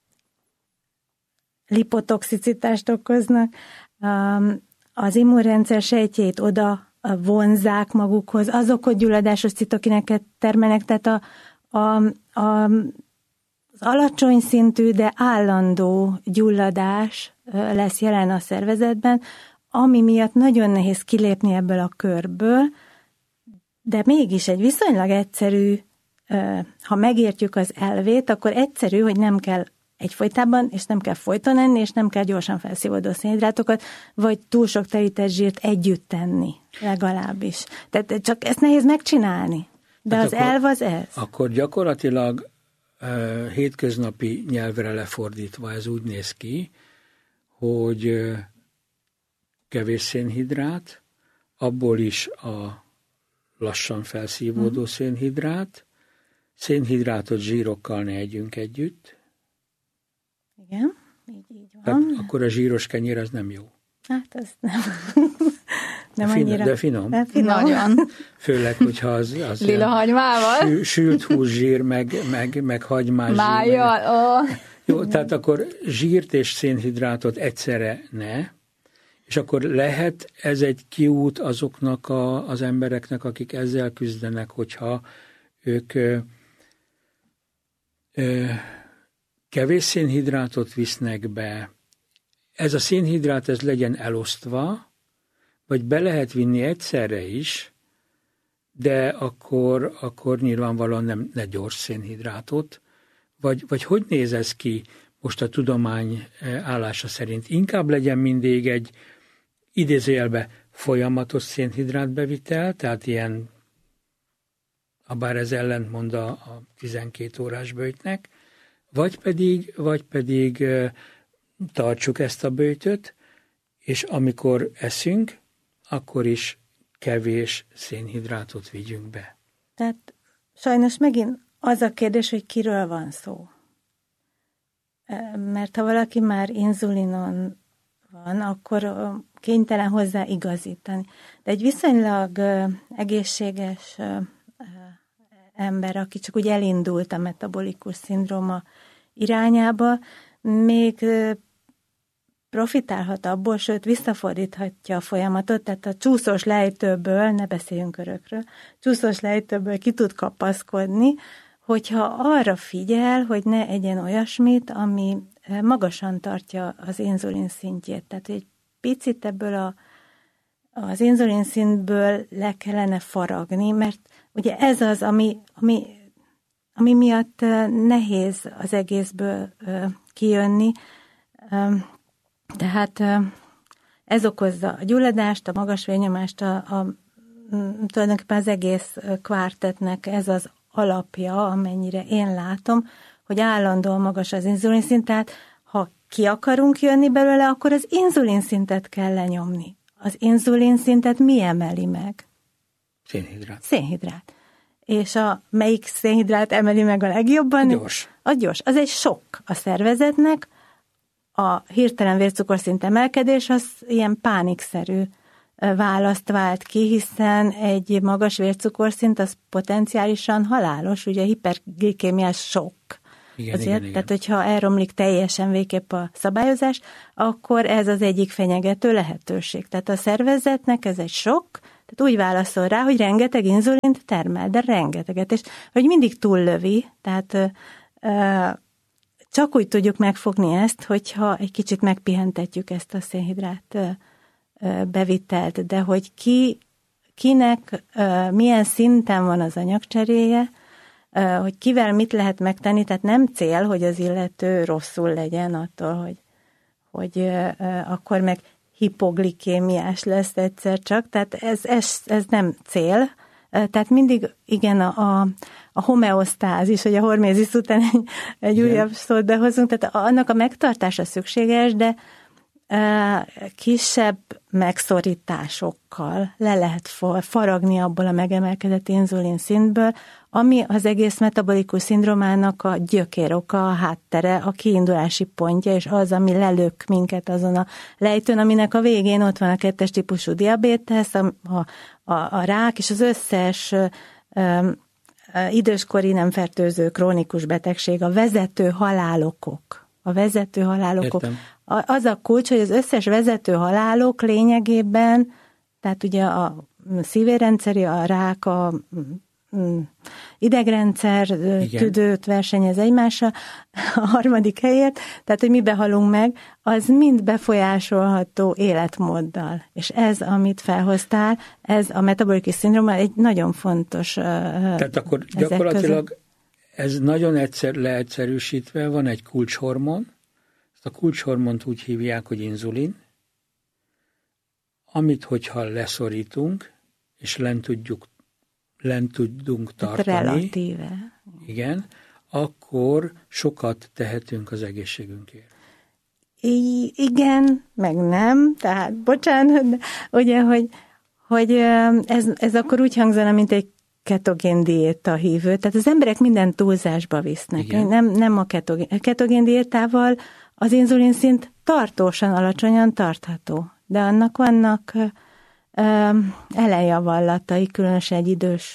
lipotoxicitást okoznak, um, az immunrendszer sejtjeit oda vonzák magukhoz, azok, hogy gyulladásos citokineket termelnek, tehát a, a, a, az alacsony szintű, de állandó gyulladás lesz jelen a szervezetben, ami miatt nagyon nehéz kilépni ebből a körből, de mégis egy viszonylag egyszerű, ha megértjük az elvét, akkor egyszerű, hogy nem kell egyfolytában, és nem kell folyton enni, és nem kell gyorsan felszívódó szénhidrátokat, vagy túl sok telített zsírt együtt tenni, legalábbis. Tehát csak ezt nehéz megcsinálni, de hát az akkor, elv az ez. Akkor gyakorlatilag uh, hétköznapi nyelvre lefordítva ez úgy néz ki, hogy uh, kevés szénhidrát, abból is a lassan felszívódó hmm. szénhidrát, szénhidrátot zsírokkal ne együnk együtt. Igen, így, így van. Hát akkor a zsíros kenyér az nem jó. Hát ez nem. nem de annyira. De finom. De finom. Nagyon. Főleg, hogyha az, az lila hagymával. Sű, sült húszsír, meg, meg, meg hagymás Májjal, zsír. Meg... Oh. Jó, tehát akkor zsírt és szénhidrátot egyszerre ne, és akkor lehet ez egy kiút azoknak a, az embereknek, akik ezzel küzdenek, hogyha ők ö, ö, kevés szénhidrátot visznek be. Ez a szénhidrát, ez legyen elosztva, vagy be lehet vinni egyszerre is, de akkor, akkor nyilvánvalóan nem ne gyors szénhidrátot. Vagy, vagy hogy néz ez ki most a tudomány állása szerint? Inkább legyen mindig egy idézőjelbe folyamatos szénhidrátbevitel, tehát ilyen, habár ez ellentmond a, a tizenkét órás böjtnek, vagy pedig, vagy pedig tartsuk ezt a böjtöt, és amikor eszünk, akkor is kevés szénhidrátot vigyünk be. Tehát sajnos megint az a kérdés, hogy kiről van szó. Mert ha valaki már inzulinon van, akkor kénytelen hozzá igazítani. De egy viszonylag egészséges ember, aki csak úgy elindult a metabolikus szindróma irányába, még profitálhat abból, sőt visszafordíthatja a folyamatot, tehát a csúszós lejtőből, ne beszéljünk örökről, csúszós lejtőből ki tud kapaszkodni, hogyha arra figyel, hogy ne egyen olyasmit, ami magasan tartja az inzulin szintjét. Tehát egy picit ebből a, az inzulin szintből le kellene faragni, mert ugye ez az, ami, ami, ami miatt nehéz az egészből kijönni. Tehát ez okozza a gyulladást, a magas vérnyomást, a, a, tulajdonképpen az egész kvártetnek ez az alapja, amennyire én látom, hogy állandóan magas az inzulinszint, tehát ha ki akarunk jönni belőle, akkor az inzulinszintet kell lenyomni. az inzulin szintet mi emeli meg? Szénhidrát. Szénhidrát. És a melyik szénhidrát emeli meg a legjobban? A gyors. A gyors. Az egy sok a szervezetnek. A hirtelen vércukorszint emelkedés az ilyen pánikszerű választ vált ki, hiszen egy magas vércukorszint az potenciálisan halálos, ugye hiperglikémiás sok. Igen, Azért, igen, igen. tehát hogyha elromlik teljesen végképp a szabályozás, akkor ez az egyik fenyegető lehetőség. Tehát a szervezetnek ez egy sok, tehát úgy válaszol rá, hogy rengeteg inzulint termel, de rengeteget, és hogy mindig túllövi, tehát ö, csak úgy tudjuk megfogni ezt, hogyha egy kicsit megpihentetjük ezt a szénhidrát ö, ö, bevitelt, de hogy ki, kinek ö, milyen szinten van az anyagcseréje, ö, hogy kivel mit lehet megtenni, tehát nem cél, hogy az illető rosszul legyen attól, hogy, hogy ö, ö, akkor meg hipoglikémiás lesz egyszer csak, tehát ez, ez, ez nem cél, tehát mindig igen a, a, a homeosztázis, hogy a hormézis után egy, egy újabb szót behozunk, tehát annak a megtartása szükséges, de e, kisebb megszorításokkal le lehet faragni abból a megemelkedett inzulin szintből, ami az egész metabolikus szindrómának a gyökéroka, a háttere, a kiindulási pontja, és az, ami lelök minket azon a lejtőn, aminek a végén ott van a kettes típusú diabétesz, a, a, a rák, és az összes ö, időskori nem fertőző krónikus betegség, a vezető halálokok. A vezető halálokok. Értem. Az a kulcs, hogy az összes vezető halálok lényegében, tehát ugye a szívérrendszeri, a rák, a idegrendszer, igen, tüdőt versenyez egymással a harmadik helyért, tehát, hogy mi behalunk meg, az mind befolyásolható életmóddal. És ez, amit felhoztál, ez a metabolikus szindróma egy nagyon fontos. Tehát akkor gyakorlatilag között. Ez nagyon egyszer leegyszerűsítve van egy kulcshormon, ezt a kulcshormont úgy hívják, hogy inzulin, amit, hogyha leszorítunk, és lent tudjuk lent tudunk tartani, relatíve. Igen, akkor sokat tehetünk az egészségünkért. I- igen, meg nem, tehát bocsánat, de ugye, hogy, hogy ez, ez akkor úgy hangzana, mint egy ketogén diéta hívő, tehát az emberek minden túlzásba visznek. Nem, nem a ketogén, a ketogén diétával az inzulin szint tartósan alacsonyan tartható, de annak vannak ellenjavallatai, különösen egy idős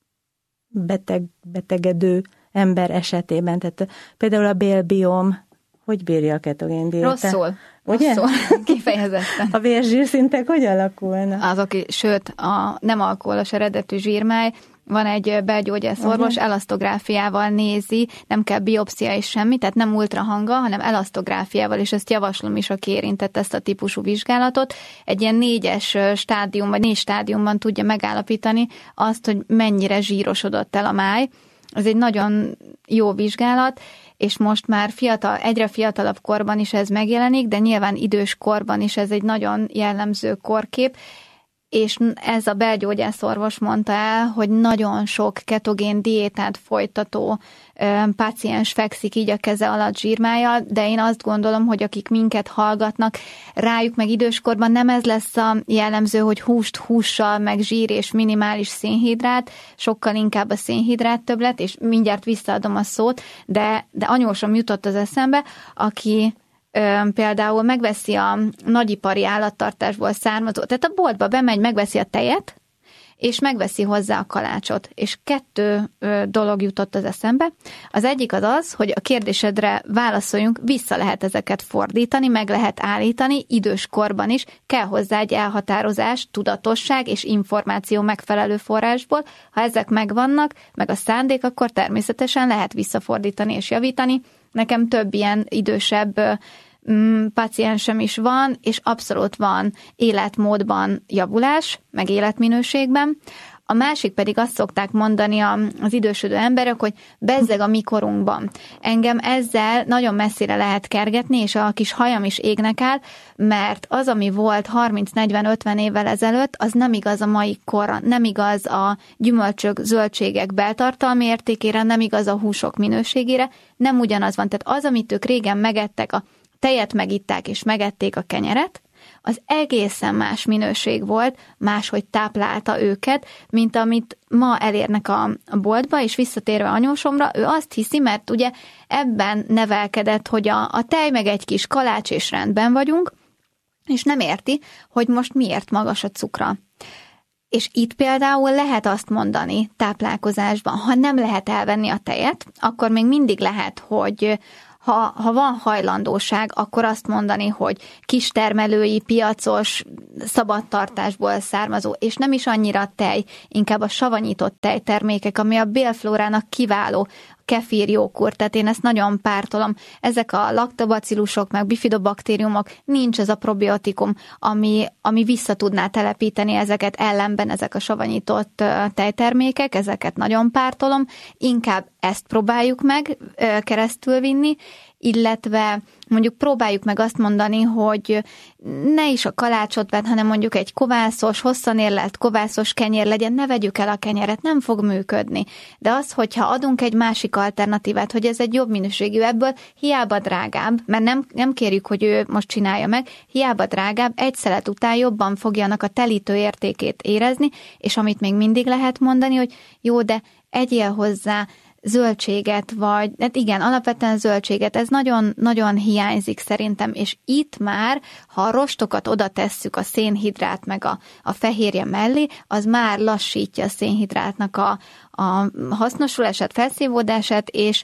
beteg, betegedő ember esetében. Tehát például a bélbiom, hogy bírja a ketogén diéta? Rosszul. Ugye? Rosszul, kifejezetten. A vérzsírszintek hogy alakulnak? Azok, sőt, a nem alkoholos eredetű zsírmáj, van egy belgyógyászorvos, uh-huh. elasztográfiával nézi, nem kell biopszia és semmi, tehát nem ultrahanga, hanem elasztográfiával, és ezt javaslom is, aki érintett ezt a típusú vizsgálatot. Egy ilyen négyes stádium, vagy négy stádiumban tudja megállapítani azt, hogy mennyire zsírosodott el a máj. Ez egy nagyon jó vizsgálat, és most már fiatal, egyre fiatalabb korban is ez megjelenik, de nyilván idős korban is ez egy nagyon jellemző korkép, és ez a belgyógyászorvos mondta el, hogy nagyon sok ketogén diétát folytató ö, páciens fekszik így a keze alatt zsírmájjal, de én azt gondolom, hogy akik minket hallgatnak, rájuk meg időskorban nem ez lesz a jellemző, hogy húst hússal, meg zsír és minimális szénhidrát, sokkal inkább a szénhidrát többlet, és mindjárt visszaadom a szót, de, de anyósom jutott az eszembe, aki például megveszi a nagyipari állattartásból származó, tehát a boltba bemegy, megveszi a tejet, és megveszi hozzá a kalácsot. És kettő dolog jutott az eszembe. Az egyik az az, hogy a kérdésedre válaszoljunk, vissza lehet ezeket fordítani, meg lehet állítani, idős korban is, kell hozzá egy elhatározás, tudatosság és információ megfelelő forrásból. Ha ezek megvannak, meg a szándék, akkor természetesen lehet visszafordítani és javítani. Nekem több ilyen idősebb mm, paciensem is van, és abszolút van életmódban javulás, meg életminőségben. A másik pedig azt szokták mondani az idősödő emberek, hogy bezzeg a mi korunkban. Engem ezzel nagyon messzire lehet kergetni, és a kis hajam is égnek áll, mert az, ami volt harminc negyven ötven évvel ezelőtt, az nem igaz a mai korra, nem igaz a gyümölcsök, zöldségek beltartalmi értékére, nem igaz a húsok minőségére, nem ugyanaz van. Tehát az, amit ők régen megettek, a tejet megitták és megették a kenyeret, az egészen más minőség volt, máshogy táplálta őket, mint amit ma elérnek a, a boltba, és visszatérve anyósomra, ő azt hiszi, mert ugye ebben nevelkedett, hogy a, a tej meg egy kis kalács és rendben vagyunk, és nem érti, hogy most miért magas a cukra. És itt például lehet azt mondani táplálkozásban, ha nem lehet elvenni a tejet, akkor még mindig lehet, hogy ha, ha van hajlandóság, akkor azt mondani, hogy kistermelői, piacos, szabadtartásból származó, és nem is annyira tej, inkább a savanyított tejtermékek, ami a bélflórának kiváló, kefír, jókurt, tehát én ezt nagyon pártolom. Ezek a laktobacillusok, meg bifidobaktériumok, nincs ez a probiotikum, ami, ami vissza tudná telepíteni ezeket, ellenben ezek a savanyított tejtermékek, ezeket nagyon pártolom. Inkább ezt próbáljuk meg keresztül vinni, illetve mondjuk próbáljuk meg azt mondani, hogy ne is a kalácsot vedd, hanem mondjuk egy kovászos, hosszan érlelt kovászos kenyér legyen, ne vegyük el a kenyeret, nem fog működni. De az, hogyha adunk egy másik alternatívát, hogy ez egy jobb minőségű, ebből hiába drágább, mert nem, nem kérjük, hogy ő most csinálja meg, hiába drágább, egy szelet után jobban fogja annak a telítő értékét érezni, és amit még mindig lehet mondani, hogy jó, de egyél hozzá zöldséget, vagy, hát igen, alapvetően zöldséget, ez nagyon, nagyon hiányzik szerintem, és itt már, ha a rostokat oda tesszük a szénhidrát meg a, a fehérje mellé, az már lassítja a szénhidrátnak a, a hasznosulását, felszívódását, és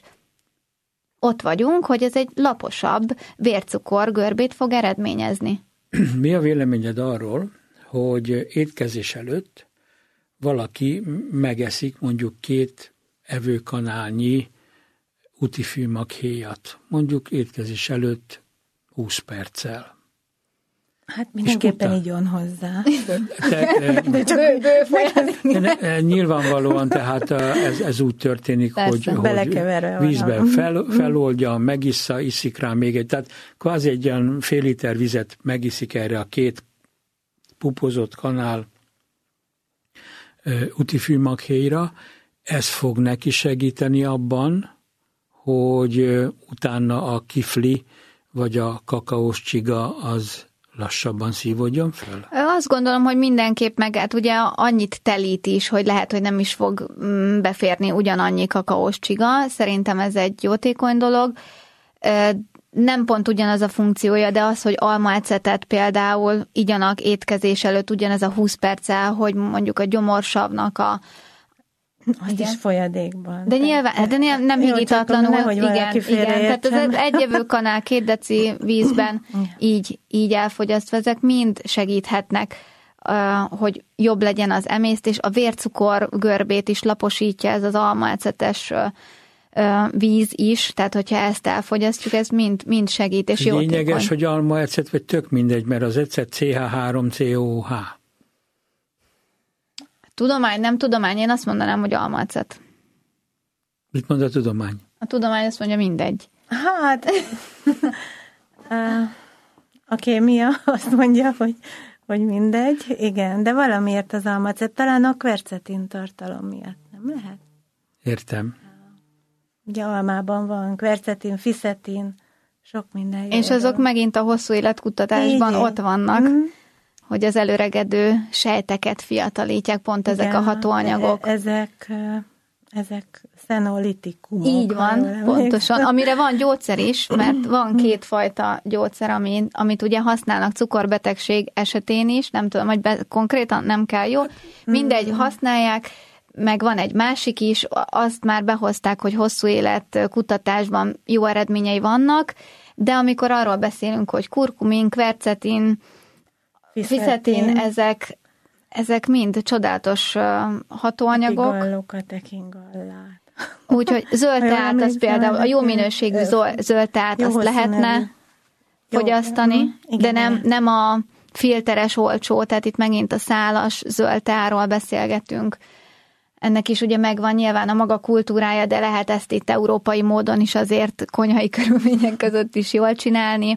ott vagyunk, hogy ez egy laposabb vércukor görbét fog eredményezni. Mi a véleményed arról, hogy étkezés előtt valaki megeszik mondjuk két evőkanálnyi utifűmaghéjat, mondjuk étkezés előtt húsz perccel. Hát mindenképpen így jön hozzá. Te, de csak bő, nyilvánvalóan tehát ez, ez úgy történik, Persze, hogy, hogy vízben fel, feloldja, megissza, iszik rá még egy, tehát kvázi egy olyan fél liter vizet megiszik erre a két pupozott kanál utifűmaghéjra. Ez fog neki segíteni abban, hogy utána a kifli vagy a kakaós csiga az lassabban szívódjon fel? Azt gondolom, hogy mindenképp meg, hát ugye annyit telít is, hogy lehet, hogy nem is fog beférni ugyanannyi kakaós csiga. Szerintem ez egy jótékony dolog. Nem pont ugyanaz a funkciója, de az, hogy almaecetet például igyanak étkezés előtt ugyanez a húsz perccel, hogy mondjuk a gyomorsavnak a Az igen. is folyadékban. De nyilván, de nem, nem higítatlanul, nehogy igen, igen. Tehát ez egy evő kanál, két deci vízben így, így elfogyasztva, ezek mind segíthetnek, hogy jobb legyen az emésztés. A vércukor görbét is laposítja ez az almaecetes víz is, tehát hogyha ezt elfogyasztjuk, ez mind, mind segít, és jótékony. Lényeges, hogy almaecet, vagy tök mindegy, mert az ecet cé há három cé o há. Tudomány, nem tudomány, én azt mondanám, hogy almaecet. Mit mond a tudomány? A tudomány azt mondja, mindegy. Hát, uh, a kémia azt mondja, hogy, hogy mindegy, igen, de valamiért az almaecet, talán a kvercetin tartalom miatt, nem lehet? Értem. Ugye almában van kvercetin, fiszetin, sok minden jó. És azok megint a hosszú életkutatásban igen. ott vannak. Mm. hogy az előregedő sejteket fiatalítják, pont igen, ezek a hatóanyagok. Ezek, ezek szenolitikumok. Így van, pontosan. Amire van gyógyszer is, mert van kétfajta gyógyszer, amit, amit ugye használnak cukorbetegség esetén is, nem tudom, hogy be, konkrétan nem kell, jó? Mindegy, használják, meg van egy másik is, azt már behozták, hogy hosszú élet kutatásban jó eredményei vannak, de amikor arról beszélünk, hogy kurkumin, kvercetin, fiszetin, ezek, ezek mind csodálatos hatóanyagok. Epigallok, a tekingallát. Úgyhogy zöld teát, az például a jó minőségű zöld teát, azt lehetne fogyasztani, de nem, nem a filteres olcsó, tehát itt megint a szálas zöld teáról beszélgetünk. Ennek is ugye megvan nyilván a maga kultúrája, de lehet ezt itt európai módon is azért konyhai körülmények között is jól csinálni.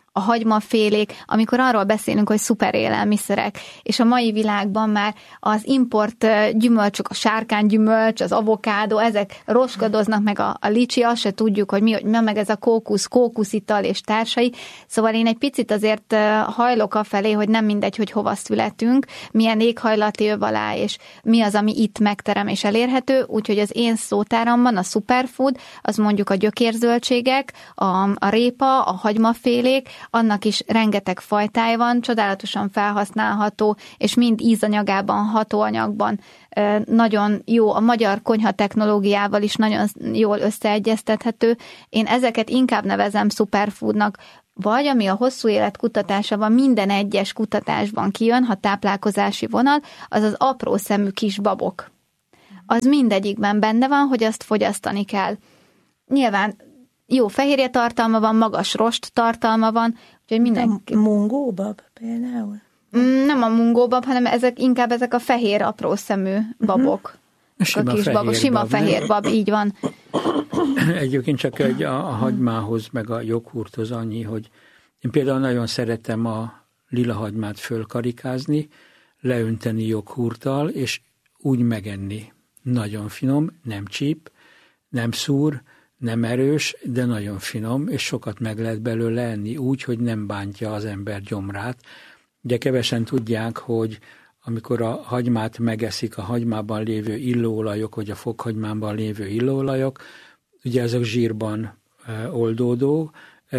a hagymafélék, amikor arról beszélünk, hogy szuper élelmiszerek, és a mai világban már az import gyümölcsök, a sárkánygyümölcs, az avokádó, ezek roskadoznak, meg a, a licsi, azt se tudjuk, hogy mi, hogy meg ez a kókusz, kókuszital és társai. Szóval én egy picit azért hajlok afelé, hogy nem mindegy, hogy hova születünk, milyen éghajlati öv alá, és mi az, ami itt megterem és elérhető, úgyhogy az én szótáramban a superfood, az mondjuk a gyökérzöldségek, a, a répa, a hagymafélék, annak is rengeteg fajtája van, csodálatosan felhasználható, és mind ízanyagában, hatóanyagban nagyon jó, a magyar konyha technológiával is nagyon jól összeegyeztethető. Én ezeket inkább nevezem superfoodnak, vagy ami a hosszú élet kutatásában minden egyes kutatásban kijön, ha táplálkozási vonal, az az apró szemű kis babok. Az mindegyikben benne van, hogy azt fogyasztani kell. Nyilván jó fehérje tartalma van, magas rost tartalma van, úgyhogy mindenki... A mungóbab például? Nem a mungóbab, hanem ezek inkább ezek a fehér apró szemű babok. Uh-huh. Sima, a kis fehér babok, sima bab, fehér bab, így van. Egyébként csak egy a, a hagymához, meg a joghurthoz annyi, hogy én például nagyon szeretem a lila hagymát fölkarikázni, leönteni joghurttal, és úgy megenni. Nagyon finom, nem csíp, nem szúr, nem erős, de nagyon finom, és sokat meg lehet belőle enni úgy, hogy nem bántja az ember gyomrát. Ugye kevesen tudják, hogy amikor a hagymát megeszik, a hagymában lévő illóolajok, vagy a fokhagymában lévő illóolajok, ugye ezek zsírban oldódó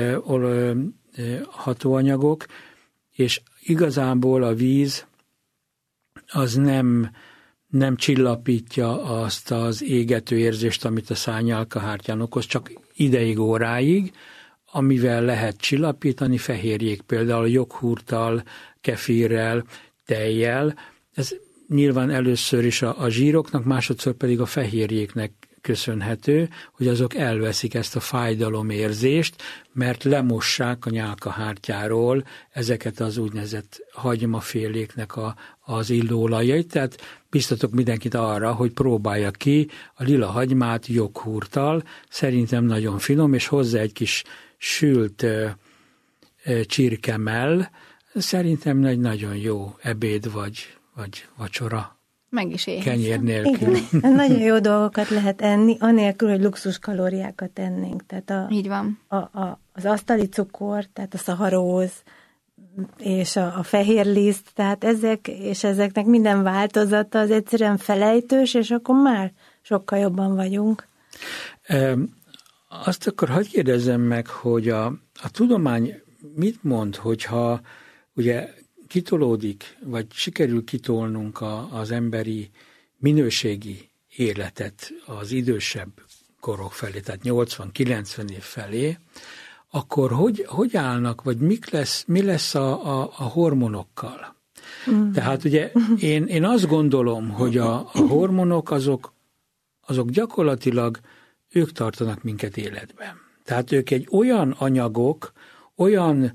hatóanyagok, és igazából a víz az nem, nem csillapítja azt az égető érzést, amit a szárnyalkahártyán okoz, csak ideig, óráig, amivel lehet csillapítani, fehérjék, például joghurttal, kefirrel, tejjel. Ez nyilván először is a, a zsíroknak, másodszor pedig a fehérjéknek köszönhető, hogy azok elveszik ezt a fájdalomérzést, mert lemossák a nyálkahártyáról ezeket az úgynevezett hagymaféléknek a, az illóolajait, tehát biztatok mindenkit arra, hogy próbálja ki a lila hagymát joghurttal, szerintem nagyon finom, és hozzá egy kis sült ö, ö, csirkemell, szerintem egy nagyon jó ebéd vagy, vagy vacsora. Meg is éhezem. Kenyér nélkül. Igen, nagyon jó dolgokat lehet enni, anélkül, hogy luxus kalóriákat ennénk. Tehát a, így van. A, a, az asztali cukor, tehát a szaharóz, és a, a fehér liszt, tehát ezek, és ezeknek minden változata az egyszerűen felejtős, és akkor már sokkal jobban vagyunk. E, azt akkor hadd kérdezzem meg, hogy a, a tudomány mit mond, hogyha ugye kitolódik, vagy sikerül kitolnunk a, az emberi minőségi életet az idősebb korok felé, tehát nyolcvan-kilencven év felé, akkor hogy, hogy állnak, vagy mik lesz, mi lesz a, a, a hormonokkal? Mm. Tehát ugye én, én azt gondolom, hogy a, a hormonok azok, azok gyakorlatilag ők tartanak minket életben. Tehát ők egy olyan anyagok, olyan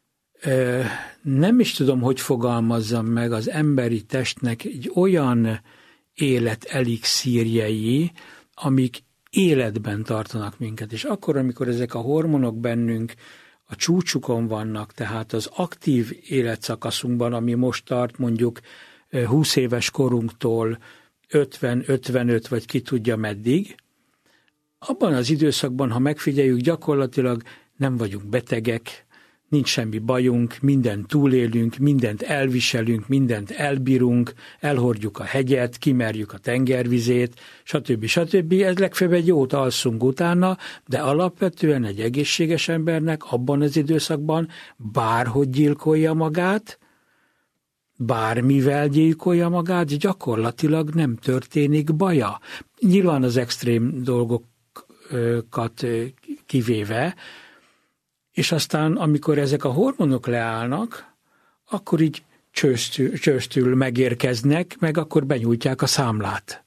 ö, nem is tudom, hogy fogalmazzam meg az emberi testnek egy olyan élet elixírjei, amik életben tartanak minket. És akkor, amikor ezek a hormonok bennünk a csúcsukon vannak, tehát az aktív életszakaszunkban, ami most tart mondjuk húsz éves korunktól ötven-ötvenöt, vagy ki tudja meddig, abban az időszakban, ha megfigyeljük, gyakorlatilag nem vagyunk betegek, nincs semmi bajunk, mindent túlélünk, mindent elviselünk, mindent elbírunk, elhordjuk a hegyet, kimerjük a tengervizét, stb. stb. Ez legfeljebb egy jót alszunk utána, de alapvetően egy egészséges embernek abban az időszakban bárhogy gyilkolja magát, bármivel gyilkolja magát, gyakorlatilag nem történik baja. Nyilván az extrém dolgokat kivéve, és aztán, amikor ezek a hormonok leállnak, akkor így csőstül, csőstül megérkeznek, meg akkor benyújtják a számlát.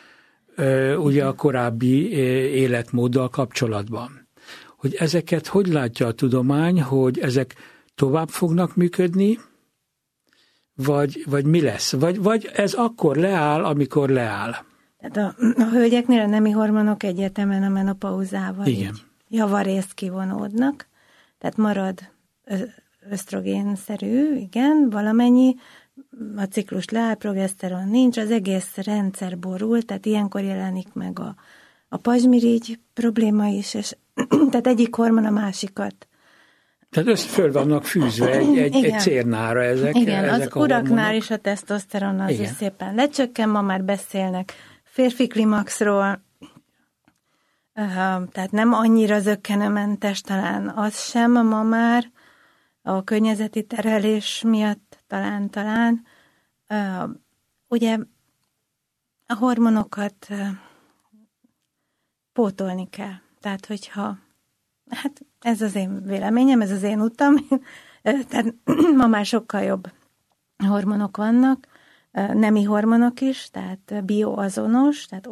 Ugye a korábbi életmóddal kapcsolatban. Hogy ezeket hogy látja a tudomány, hogy ezek tovább fognak működni, vagy, vagy mi lesz? Vagy, vagy ez akkor leáll, amikor leáll? Tehát a, a hölgyeknél a nemi hormonok egyértelműen a menopauzával igen. Javarészt kivonódnak. Tehát marad ösztrogénszerű, igen, valamennyi, a ciklus leáll, progeszteron nincs, az egész rendszer borul, tehát ilyenkor jelenik meg a, a pazsmirigy probléma is, és tehát egyik hormon a másikat. Tehát össze föl vannak fűzve egy, egy, egy cérnára ezek. Igen, ezek az uraknál is a tesztoszteron az is szépen lecsökken, ma már beszélnek férfi klimaxról, tehát nem annyira zökkenőmentes talán az sem ma már, a környezeti terhelés miatt talán-talán. Ugye a hormonokat pótolni kell. Tehát, hogyha, hát ez az én véleményem, ez az én utam, tehát ma már sokkal jobb hormonok vannak, nemi hormonok is, tehát bioazonos, tehát